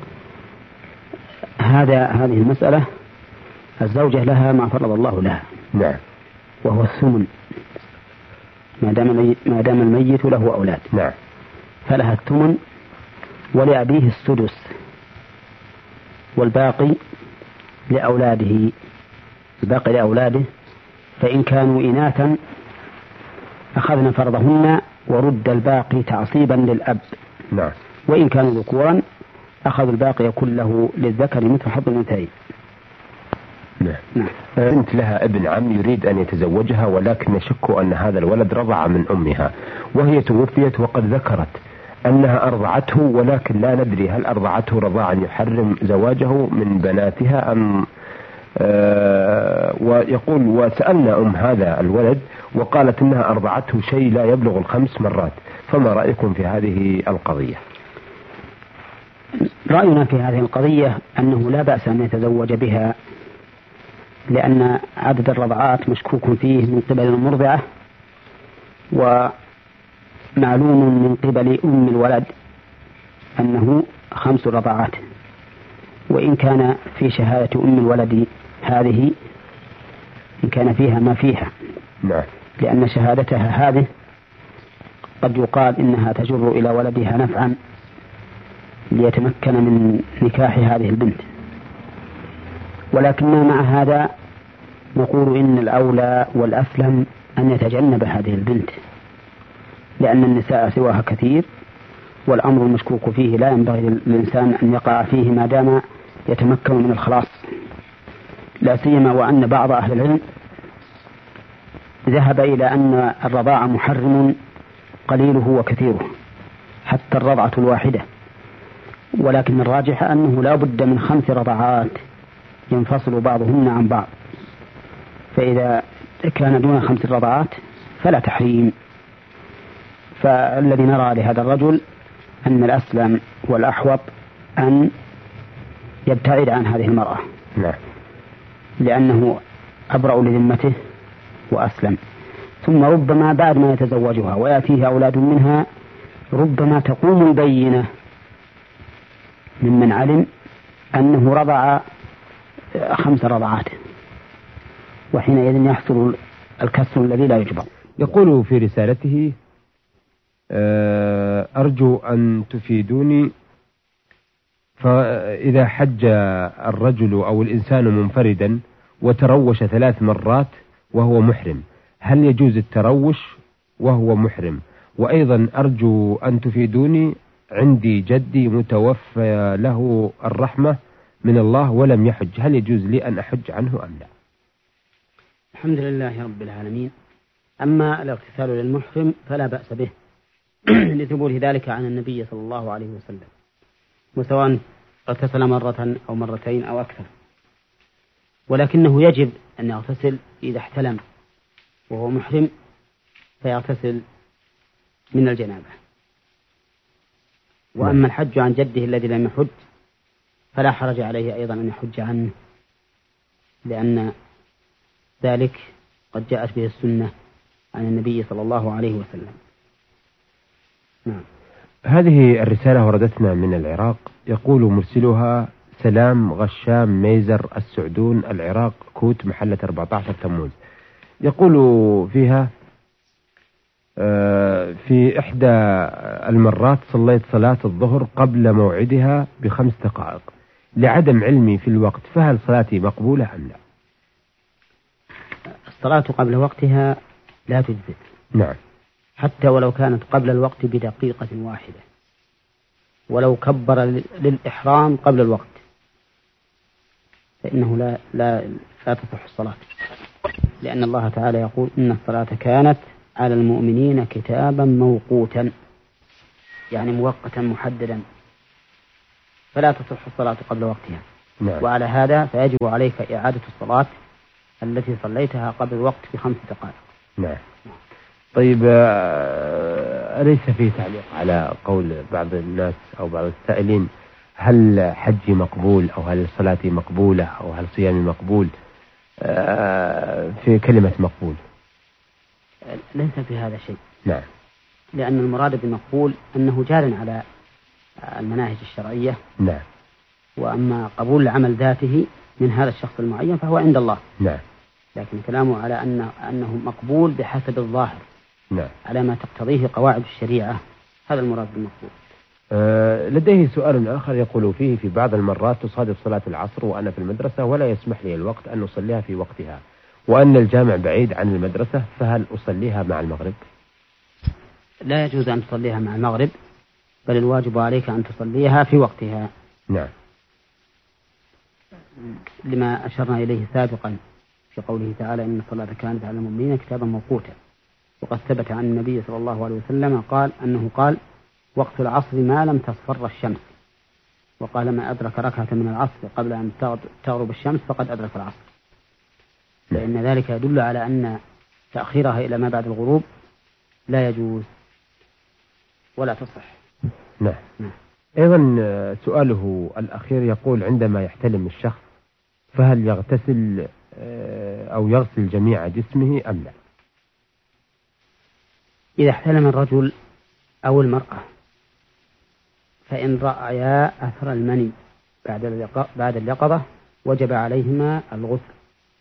[SPEAKER 1] هذا هذه المسألة الزوجة لها ما فرض الله لها،
[SPEAKER 2] نعم،
[SPEAKER 1] وهو الثمن ما دام ما دام الميت له أولاد،
[SPEAKER 2] نعم،
[SPEAKER 1] فلها الثمن، ولأبيه السدس، والباقي لأولاده، الباقي لأولاده، فإن كانوا إناثا أخذنا فرضهن ورد الباقي تعصيبا للأب،
[SPEAKER 2] نعم،
[SPEAKER 1] وإن كانوا ذكورا أخذ الباقي كله للذكر مثل حظ الأنثيين.
[SPEAKER 2] نعم. نعم. بنت لها ابن عم يريد أن يتزوجها، ولكن يشك أن هذا الولد رضع من أمها، وهي توفيت وقد ذكرت أنها أرضعته، ولكن لا ندري هل أرضعته رضاعا يحرم زواجه من بناتها أم آه ويقول: وسألنا أم هذا الولد وقالت أنها أرضعته شيء لا يبلغ الخمس مرات، فما رأيكم في هذه القضية؟
[SPEAKER 1] رأينا في هذه القضية أنه لا بأس أن يتزوج بها، لأن عدد الرضعات مشكوك فيه من قبل المرضعة، ومعلوم من قبل أم الولد أنه خمس رضعات، وإن كان في شهادة أم الولد هذه إن كان فيها ما فيها،
[SPEAKER 2] نعم،
[SPEAKER 1] لأن شهادتها هذه قد يقال إنها تجر إلى ولدها نفعا ليتمكن من نكاح هذه البنت، ولكننا مع هذا نقول إن الأولى والأسلم أن يتجنب هذه البنت، لأن النساء سواها كثير، والأمر المشكوك فيه لا ينبغي للإنسان أن يقع فيه ما دام يتمكن من الخلاص، لا سيما وأن بعض أهل العلم ذهب إلى أن الرضاعة محرم قليله وكثيره حتى الرضعة الواحدة، ولكن الراجح أنه لا بد من خمس رضعات ينفصل بعضهن عن بعض، فإذا كان دون خمس رضعات فلا تحريم. فالذي نرى لهذا الرجل أن الأسلم والأحوط أن يبتعد عن هذه المرأة،
[SPEAKER 2] نعم،
[SPEAKER 1] لأنه أبرأ لذمته وأسلم، ثم ربما بعد ما يتزوجها ويأتيه أولاد منها ربما تقوم البينة ممن علم أنه رضع خمس رضعات، وحينئذ يحصل الكسر الذي لا يجبر.
[SPEAKER 2] يقول في رسالته: أرجو أن تفيدوني، فإذا حج الرجل أو الإنسان منفردا وتروش ثلاث مرات وهو محرم، هل يجوز التروش وهو محرم؟ وأيضا أرجو أن تفيدوني، عندي جدي متوفى له الرحمة من الله ولم يحج، هل يجوز لي أن أحج عنه أم لا؟
[SPEAKER 1] الحمد لله رب العالمين. أما الاغتسال للمحرم فلا بأس به لثبوت ذلك عن النبي صلى الله عليه وسلم، وسواء اغتسل مرة أو مرتين أو أكثر، ولكنه يجب أن يغتسل إذا احتلم وهو محرم، فيغتسل من الجنابة. وأما الحج عن جده الذي لم يحج فلا حرج عليه أيضا أن يحج عنه، لأن ذلك قد جاءت به السنة عن النبي صلى الله عليه وسلم. نعم.
[SPEAKER 2] هذه الرسالة وردتنا من العراق، يقول مرسلها: سلام غشام ميزر السعدون، العراق، كوت، محلة أربعة عشر تموز. يقول فيها: في إحدى المرات صليت صلاة الظهر قبل موعدها بخمس دقائق لعدم علمي في الوقت، فهل صلاتي مقبولة أم لا؟
[SPEAKER 1] الصلاة قبل وقتها لا تجزئ،
[SPEAKER 2] نعم،
[SPEAKER 1] حتى ولو كانت قبل الوقت بدقيقة واحدة، ولو كبر للإحرام قبل الوقت فإنه لا لا لا تصح الصلاة. لأن الله تعالى يقول إن الصلاة كانت على المؤمنين كتابا موقوتا، يعني موقتا محددا، فلا تصح الصلاة قبل وقتها.
[SPEAKER 2] نعم.
[SPEAKER 1] وعلى هذا فيجب عليك إعادة الصلاة التي صليتها قبل الوقت بخمس دقائق.
[SPEAKER 2] نعم. طيب، أليس في تعليق على قول بعض الناس أو بعض السائلين هل حجي مقبول أو هل صلاتي مقبولة أو هل صيامي مقبول في كلمة مقبول؟
[SPEAKER 1] ليس في هذا شيء.
[SPEAKER 2] نعم.
[SPEAKER 1] لأن المراد بالمقبول أنه جار على المناهج الشرعية.
[SPEAKER 2] نعم.
[SPEAKER 1] وأما قبول العمل ذاته من هذا الشخص المعين فهو عند الله.
[SPEAKER 2] نعم.
[SPEAKER 1] لكن كلامه على أنه, أنه مقبول بحسب الظاهر.
[SPEAKER 2] نعم.
[SPEAKER 1] على ما تقتضيه قواعد الشريعة، هذا المراد بالمقبول.
[SPEAKER 2] أه لديه سؤال آخر يقول فيه: في بعض المرات تصادف صلاة العصر وأنا في المدرسة ولا يسمح لي الوقت أن أصليها في وقتها، وأن الجامع بعيد عن المدرسة، فهل أصليها مع المغرب؟
[SPEAKER 1] لا يجوز أن تصليها مع المغرب، بل الواجب عليك أن تصليها في وقتها.
[SPEAKER 2] نعم.
[SPEAKER 1] لما أشرنا إليه سابقا في قوله تعالى إن الصلاة كانت على المؤمنين كتابا موقوتا. وقد ثبت عن النبي صلى الله عليه وسلم قال أنه قال: وقت العصر ما لم تصفر الشمس. وقال: ما أدرك ركعة من العصر قبل أن تغرب الشمس فقد أدرك العصر. لأن ذلك يدل على أن تأخيرها إلى ما بعد الغروب لا يجوز ولا تصح.
[SPEAKER 2] نعم. نعم. أيضا سؤاله الأخير يقول: عندما يحتلم الشخص فهل يغتسل أو يغسل جميع جسمه أم لا؟
[SPEAKER 1] إذا احتلم الرجل أو المرأة فإن رأيا أثر المني بعد اليقظة وجب عليهما الغسل،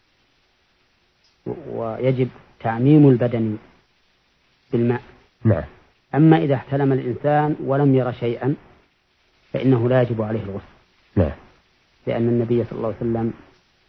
[SPEAKER 1] ويجب تعميم البدن بالماء.
[SPEAKER 2] نعم.
[SPEAKER 1] أما إذا احتلم الإنسان ولم ير شيئا فإنه لا يجب عليه الغسل.
[SPEAKER 2] نعم.
[SPEAKER 1] لأن النبي صلى الله عليه وسلم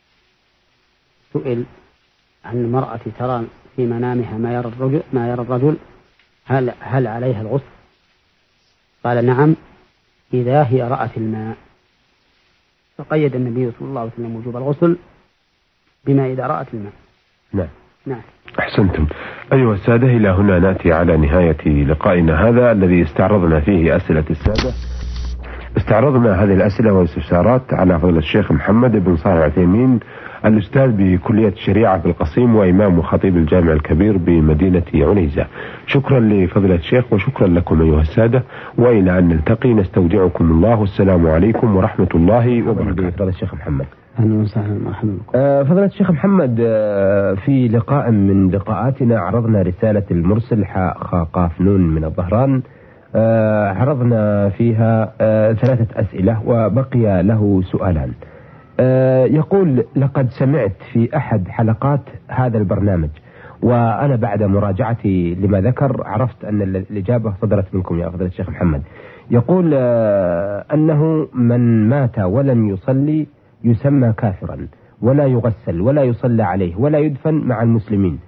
[SPEAKER 1] سئل عن المرأة ترى في منامها ما يرى الرجل, ما يرى الرجل هل, هل عليها الغسل؟ قال: نعم إذا هي رأت الماء. فقيد النبي صلى الله عليه وسلم وجوب الغسل بما إذا رأت الماء.
[SPEAKER 2] نعم.
[SPEAKER 1] نعم.
[SPEAKER 3] أحسنتم. أيها السادة، إلى هنا نأتي على نهاية لقائنا هذا الذي استعرضنا فيه أسئلة السادة. استعرضنا هذه الأسئلة والاستفسارات على فضيلة الشيخ محمد بن صالح العثيمين، الأستاذ بكلية الشريعة في القصيم وإمام وخطيب الجامع الكبير بمدينة عنيزة. شكرا لفضيلة الشيخ وشكرا لكم أيها السادة، وإلى أن نلتقي نستودعكم الله، والسلام عليكم ورحمة الله وبركاته.
[SPEAKER 2] فضيلة الشيخ محمد.
[SPEAKER 1] أهلا وسهلا مرحبا بكم.
[SPEAKER 2] آه فضيلة الشيخ محمد، آه في لقاء من لقاءاتنا عرضنا رسالة المرسل حاء خاء قاف نون من الظهران، آه عرضنا فيها آه ثلاثة أسئلة وبقي له سؤالان. آه يقول: لقد سمعت في أحد حلقات هذا البرنامج، وأنا بعد مراجعتي لما ذكر عرفت أن الإجابة صدرت منكم يا فضيلة الشيخ محمد. يقول آه أنه من مات ولم يصلي يسمى كافرا، ولا يغسل ولا يصلى عليه ولا يدفن مع المسلمين.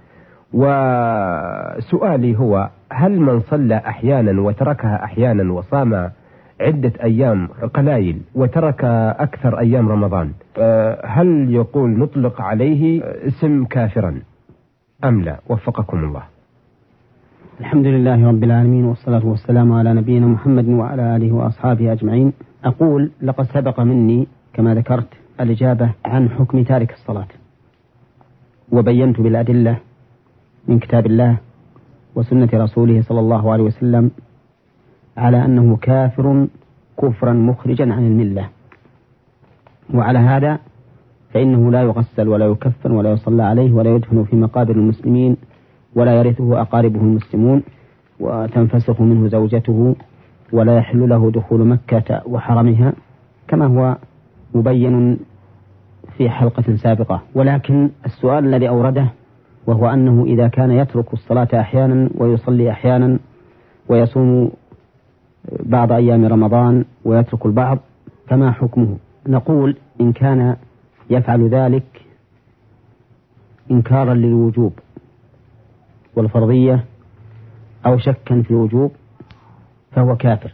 [SPEAKER 2] وسؤالي هو: هل من صلى أحيانا وتركها أحيانا وصام عدة أيام قلائل وترك أكثر أيام رمضان، هل يقول نطلق عليه اسم كافرا أم لا؟ وفقكم الله.
[SPEAKER 1] الحمد لله رب العالمين، والصلاة والسلام على نبينا محمد وعلى آله وأصحابه أجمعين. أقول: لقد سبق مني كما ذكرت الإجابة عن حكم تارك الصلاة، وبينت بالأدلة من كتاب الله وسنة رسوله صلى الله عليه وسلم على أنه كافر كفرا مخرجا عن الملة. وعلى هذا فإنه لا يغسل ولا يكفن ولا يصلى عليه ولا يدفن في مقابر المسلمين ولا يرثه أقاربه المسلمون، وتنفسخ منه زوجته، ولا يحل له دخول مكة وحرمها كما هو مبين في حلقة سابقة. ولكن السؤال الذي أورده وهو أنه إذا كان يترك الصلاة أحيانا ويصلي أحيانا ويصوم بعض أيام رمضان ويترك البعض فما حكمه؟ نقول: إن كان يفعل ذلك إنكارا للوجوب والفرضية أو شكا في الوجوب فهو كافر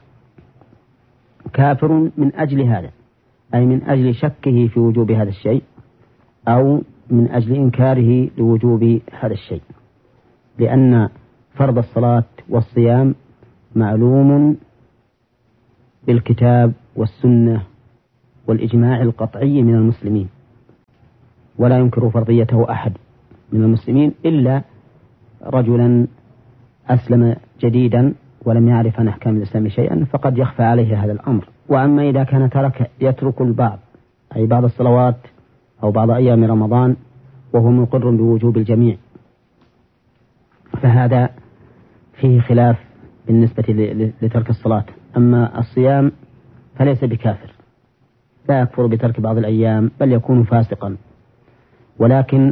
[SPEAKER 1] كافر من أجل هذا، أي من أجل شكه في وجوب هذا الشيء أو من أجل إنكاره لوجوب هذا الشيء، لأن فرض الصلاة والصيام معلوم بالكتاب والسنة والإجماع القطعي من المسلمين، ولا ينكر فرضيته أحد من المسلمين إلا رجلا أسلم جديدا ولم يعرف عن أحكام الإسلام شيئا، فقد يخفى عليه هذا الأمر. وأما إذا كان ترك يترك البعض، أي بعض الصلوات أو بعض أيام رمضان وهو مقر بوجوب الجميع، فهذا فيه خلاف بالنسبة لترك الصلاة. أما الصيام فليس بكافر، لا يكفر بترك بعض الأيام، بل يكون فاسقا. ولكن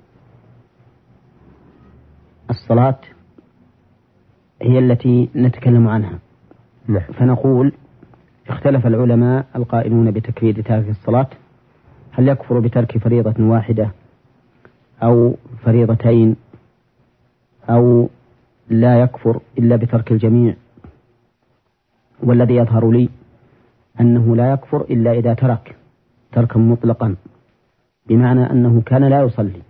[SPEAKER 1] الصلاة هي التي نتكلم عنها.
[SPEAKER 3] نعم.
[SPEAKER 1] فنقول اختلف العلماء القائلون بتكفير تارك الصلاة، هل يكفر بترك فريضة واحدة أو فريضتين، أو لا يكفر إلا بترك الجميع؟ والذي يظهر لي أنه لا يكفر إلا إذا ترك تركا مطلقا، بمعنى أنه كان لا يصلي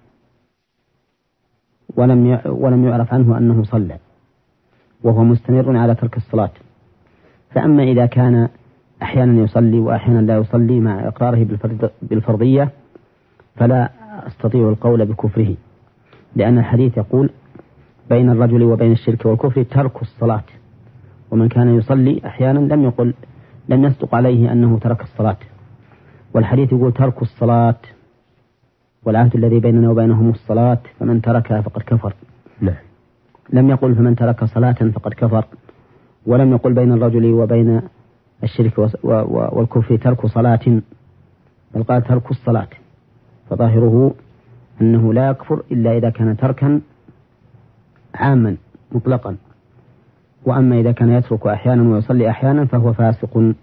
[SPEAKER 1] ولم ولم يعرف عنه أنه صلى وهو مستمر على ترك الصلاة. فأما إذا كان أحيانا يصلي وأحيانا لا يصلي مع إقراره بالفرضية فلا أستطيع القول بكفره، لأن الحديث يقول بين الرجل وبين الشرك والكفر ترك الصلاة، ومن كان يصلي أحيانا لم يقل لم يصدق عليه أنه ترك الصلاة. والحديث يقول ترك الصلاة والعهد الذي بيننا وبينهم الصلاة فمن تركها فقد كفر.
[SPEAKER 3] نعم.
[SPEAKER 1] لم يقل فمن ترك صلاة فقد كفر، ولم يقل بين الرجل وبين الشرك والكفر ترك صلاة، بل قال ترك الصلاة. فظاهره أنه لا يكفر إلا إذا كان تركا عاما مطلقا. وأما إذا كان يترك أحيانا ويصلي أحيانا فهو فاسق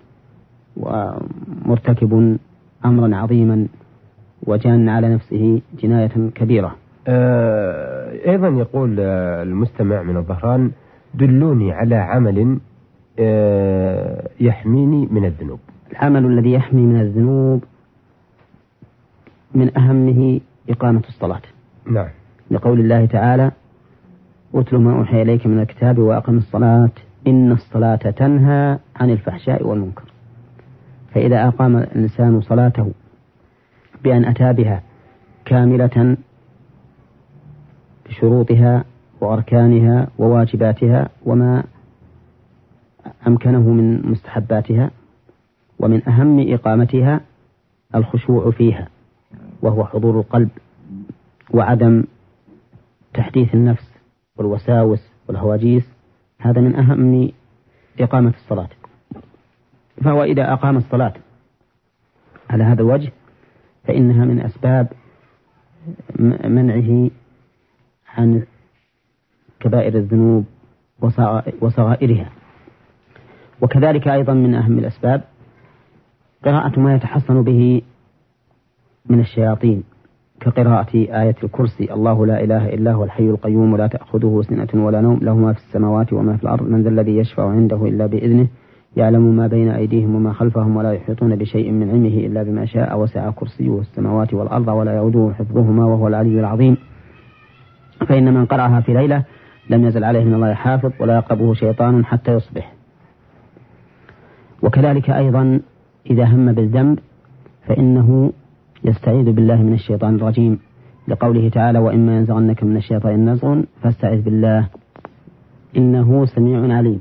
[SPEAKER 1] ومرتكب أمرا عظيما وجان على نفسه جناية كبيرة.
[SPEAKER 3] آه أيضا يقول آه المستمع من الظهران دلوني على عمل آه يحميني من الذنوب.
[SPEAKER 1] العمل الذي يحمي من الذنوب من أهمه إقامة الصلاة.
[SPEAKER 3] نعم.
[SPEAKER 1] لقول الله تعالى أتل ما أوحي إليك من الكتاب وأقم الصلاة إن الصلاة تنهى عن الفحشاء والمنكر. فإذا أقام الإنسان صلاته بأن أتى بها كاملة بشروطها وأركانها وواجباتها وما أمكنه من مستحباتها، ومن أهم إقامتها الخشوع فيها، وهو حضور القلب وعدم تحديث النفس والوساوس والهواجيس، هذا من أهم إقامة الصلاة. فهو إذا أقام الصلاة على هذا الوجه فإنها من أسباب منعه عن كبائر الذنوب وصغائرها. وكذلك أيضا من أهم الأسباب قراءة ما يتحصن به من الشياطين، كقراءة آية الكرسي الله لا إله إلا هو الحي القيوم لا تأخذه سنة ولا نوم له ما في السماوات وما في الأرض من ذا الذي يشفع عنده إلا بإذنه يعلم ما بين أيديهم وما خلفهم ولا يحيطون بشيء من علمه إلا بما شاء وسع كرسيه السماوات والأرض ولا يؤوده حفظهما وهو العلي العظيم. فإن من قرأها في ليلة لم يزل عليه من الله حافظ ولا يقربه شيطان حتى يصبح. وكذلك أيضا إذا هم بالذنب فإنه يستعيذ بالله من الشيطان الرجيم، لقوله تعالى وإما ينزغنك من الشيطان نزغ فاستعذ بالله إنه سميع عليم.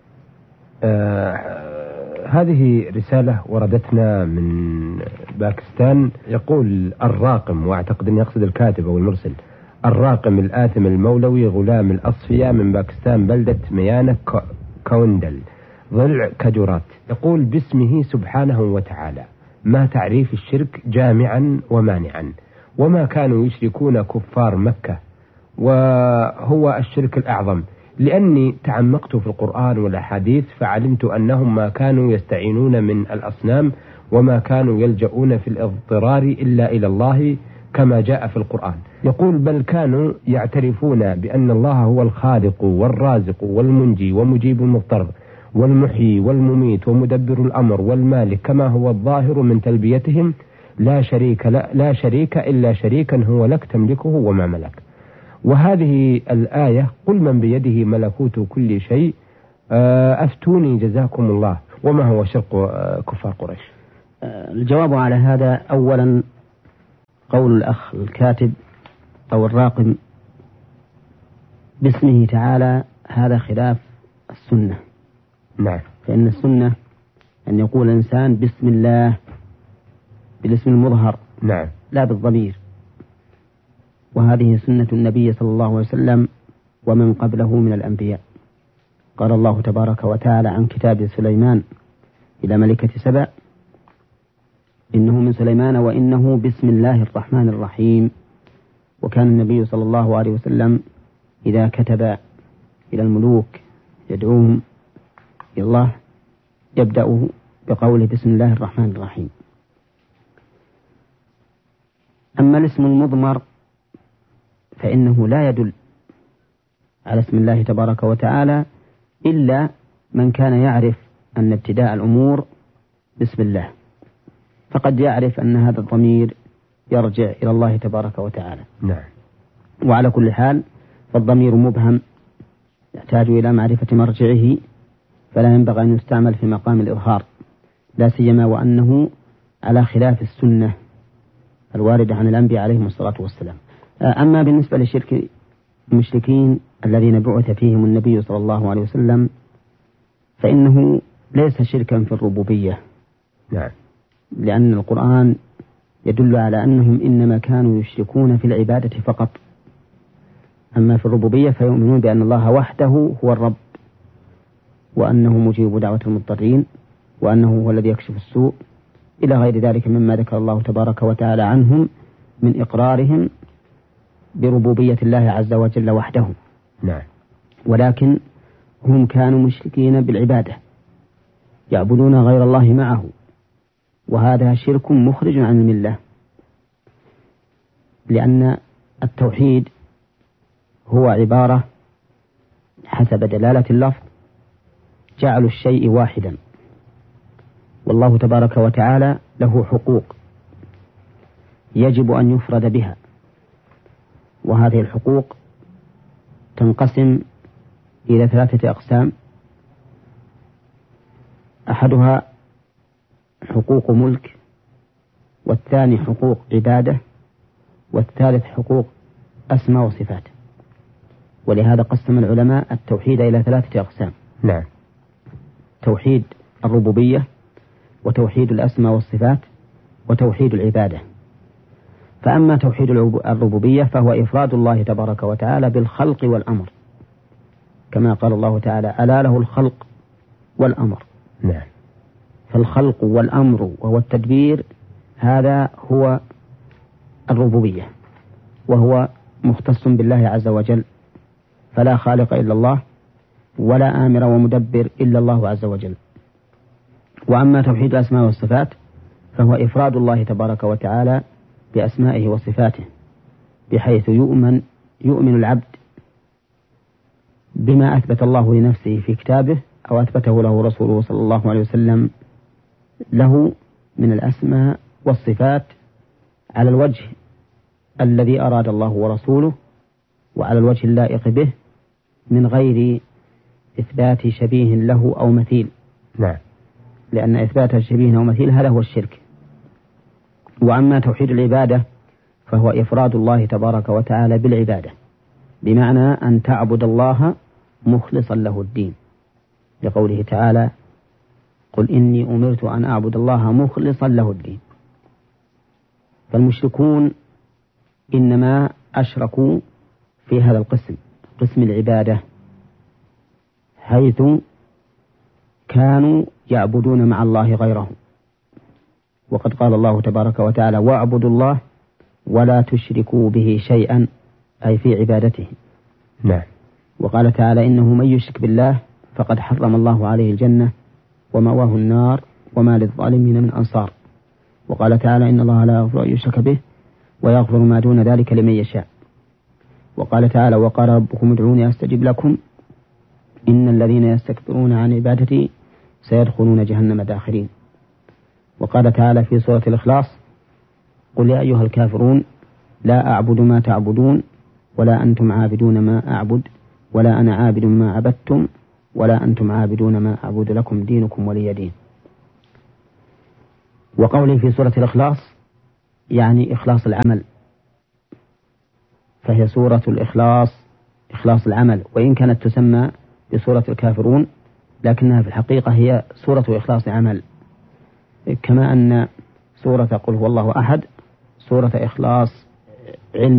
[SPEAKER 3] آه هذه رسالة وردتنا من باكستان، يقول الراقم، واعتقد أن يقصد الكاتب أو المرسل، الراقم الآثم المولوي غلام الأصفياء من باكستان بلدة ميانة كوندل ضلع كجورات، يقول باسمه سبحانه وتعالى ما تعريف الشرك جامعا ومانعا، وما كانوا يشركون كفار مكة، وهو الشرك الأعظم، لأني تعمقت في القرآن والأحاديث فعلمت أنهم ما كانوا يستعينون من الأصنام وما كانوا يلجؤون في الاضطرار إلا إلى الله كما جاء في القرآن. يقول بل كانوا يعترفون بأن الله هو الخالق والرازق والمنجي ومجيب المضطر والمحيي والمميت ومدبر الأمر والمالك كما هو الظاهر من تلبيتهم،
[SPEAKER 4] لا شريك لا, لا شريك إلا شريكا هو لك تملكه وما ملك. وهذه الآية قل من بيده ملكوت كل شيء أفتوني جزاكم الله، وما هو شرق كفار قريش؟
[SPEAKER 1] الجواب على هذا أولا قول الأخ الكاتب أو الراقم باسمه تعالى، هذا خلاف السنة.
[SPEAKER 4] نعم.
[SPEAKER 1] فإن السنة أن يقول الإنسان بسم الله بالاسم المظهر،
[SPEAKER 4] نعم،
[SPEAKER 1] لا بالضمير، وهذه سنة النبي صلى الله عليه وسلم ومن قبله من الأنبياء. قال الله تبارك وتعالى عن كتاب سليمان إلى ملكة سبأ: إنه من سليمان وإنه بسم الله الرحمن الرحيم. وكان النبي صلى الله عليه وسلم إذا كتب إلى الملوك يدعوهم إلى الله يبدأ بقوله بسم الله الرحمن الرحيم. أما الاسم المضمر فإنه لا يدل على اسم الله تبارك وتعالى إلا من كان يعرف أن ابتداء الأمور بسم الله، فقد يعرف أن هذا الضمير يرجع إلى الله تبارك وتعالى.
[SPEAKER 4] نعم.
[SPEAKER 1] وعلى كل حال فالضمير مبهم يحتاج إلى معرفة مرجعه، فلا ينبغي أن يستعمل في مقام الإظهار، لا سيما وأنه على خلاف السنة الواردة عن الأنبياء عليهم الصلاة والسلام. أما بالنسبة للشرك المشركين الذين بعث فيهم النبي صلى الله عليه وسلم فإنه ليس شركا في الربوبية.
[SPEAKER 4] نعم.
[SPEAKER 1] لأن القرآن يدل على أنهم إنما كانوا يشركون في العبادة فقط، أما في الربوبية فيؤمنون بأن الله وحده هو الرب، وأنه مجيب دعوة المضطرين، وأنه هو الذي يكشف السوء، إلى غير ذلك مما ذكر الله تبارك وتعالى عنهم من إقرارهم بربوبية الله عز وجل وحده.
[SPEAKER 4] نعم.
[SPEAKER 1] ولكن هم كانوا مشركين بالعبادة، يعبدون غير الله معه، وهذا شرك مخرج عن الملة، لأن التوحيد هو عبارة حسب دلالة اللفظ جعل الشيء واحدا، والله تبارك وتعالى له حقوق يجب أن يفرد بها، وهذه الحقوق تنقسم إلى ثلاثة أقسام: أحدها حقوق ملك، والثاني حقوق عبادة، والثالث حقوق أسماء وصفات. ولهذا قسم العلماء التوحيد إلى ثلاثة أقسام:
[SPEAKER 4] نعم.
[SPEAKER 1] توحيد الربوبية، وتوحيد الأسماء والصفات، وتوحيد العبادة. فأما توحيد الربوبية فهو إفراد الله تبارك وتعالى بالخلق والأمر، كما قال الله تعالى: ألا له الخلق والأمر.
[SPEAKER 4] نعم.
[SPEAKER 1] فالخلق والأمر وهو التدبير هذا هو الربوبية، وهو مختص بالله عز وجل، فلا خالق إلا الله ولا آمر ومدبر إلا الله عز وجل. وأما توحيد الأسماء والصفات فهو إفراد الله تبارك وتعالى بأسمائه وصفاته، بحيث يؤمن يؤمن العبد بما أثبت الله لنفسه في كتابه أو أثبته له رسوله صلى الله عليه وسلم له من الأسماء والصفات على الوجه الذي أراد الله ورسوله، وعلى الوجه اللائق به، من غير إثبات شبيه له أو مثيل.
[SPEAKER 4] نعم.
[SPEAKER 1] لأن إثبات شبيه أو مثيل هذا هو الشرك. وأما توحيد العبادة فهو إفراد الله تبارك وتعالى بالعبادة، بمعنى أن تعبد الله مخلصا له الدين، لقوله تعالى: قل إني أمرت أن أعبد الله مخلصا له الدين. فالمشركون إنما أشركوا في هذا القسم، قسم العبادة، حيث كانوا يعبدون مع الله غيره. وقد قال الله تبارك وتعالى: واعبدوا الله ولا تشركوا به شيئا، أي في عبادته.
[SPEAKER 4] نعم.
[SPEAKER 1] وقال تعالى: إنه من يشرك بالله فقد حرم الله عليه الجنة ومأواه النار وما للظالمين من أنصار. وقال تعالى: إن الله لا يغفر أن يشرك به ويغفر ما دون ذلك لمن يشاء. وقال تعالى: وقال ربكم ادعوني أستجب لكم إن الذين يستكبرون عن عبادتي سيدخلون جهنم داخرين. وقال تعالى في سورة الإخلاص: قل يا أيها الكافرون لا أعبد ما تعبدون ولا أنتم عابدون ما أعبد ولا أنا عابد ما عبدتم ولا أنتم عابدون ما أعبد لكم دينكم ولي دين. وقولي في سورة الإخلاص يعني إخلاص العمل، فهي سورة الإخلاص إخلاص العمل، وإن كانت تسمى بسورة الكافرون لكنها في الحقيقة هي سورة إخلاص عمل، كما أن سورة قل هو الله أحد سورة إخلاص علم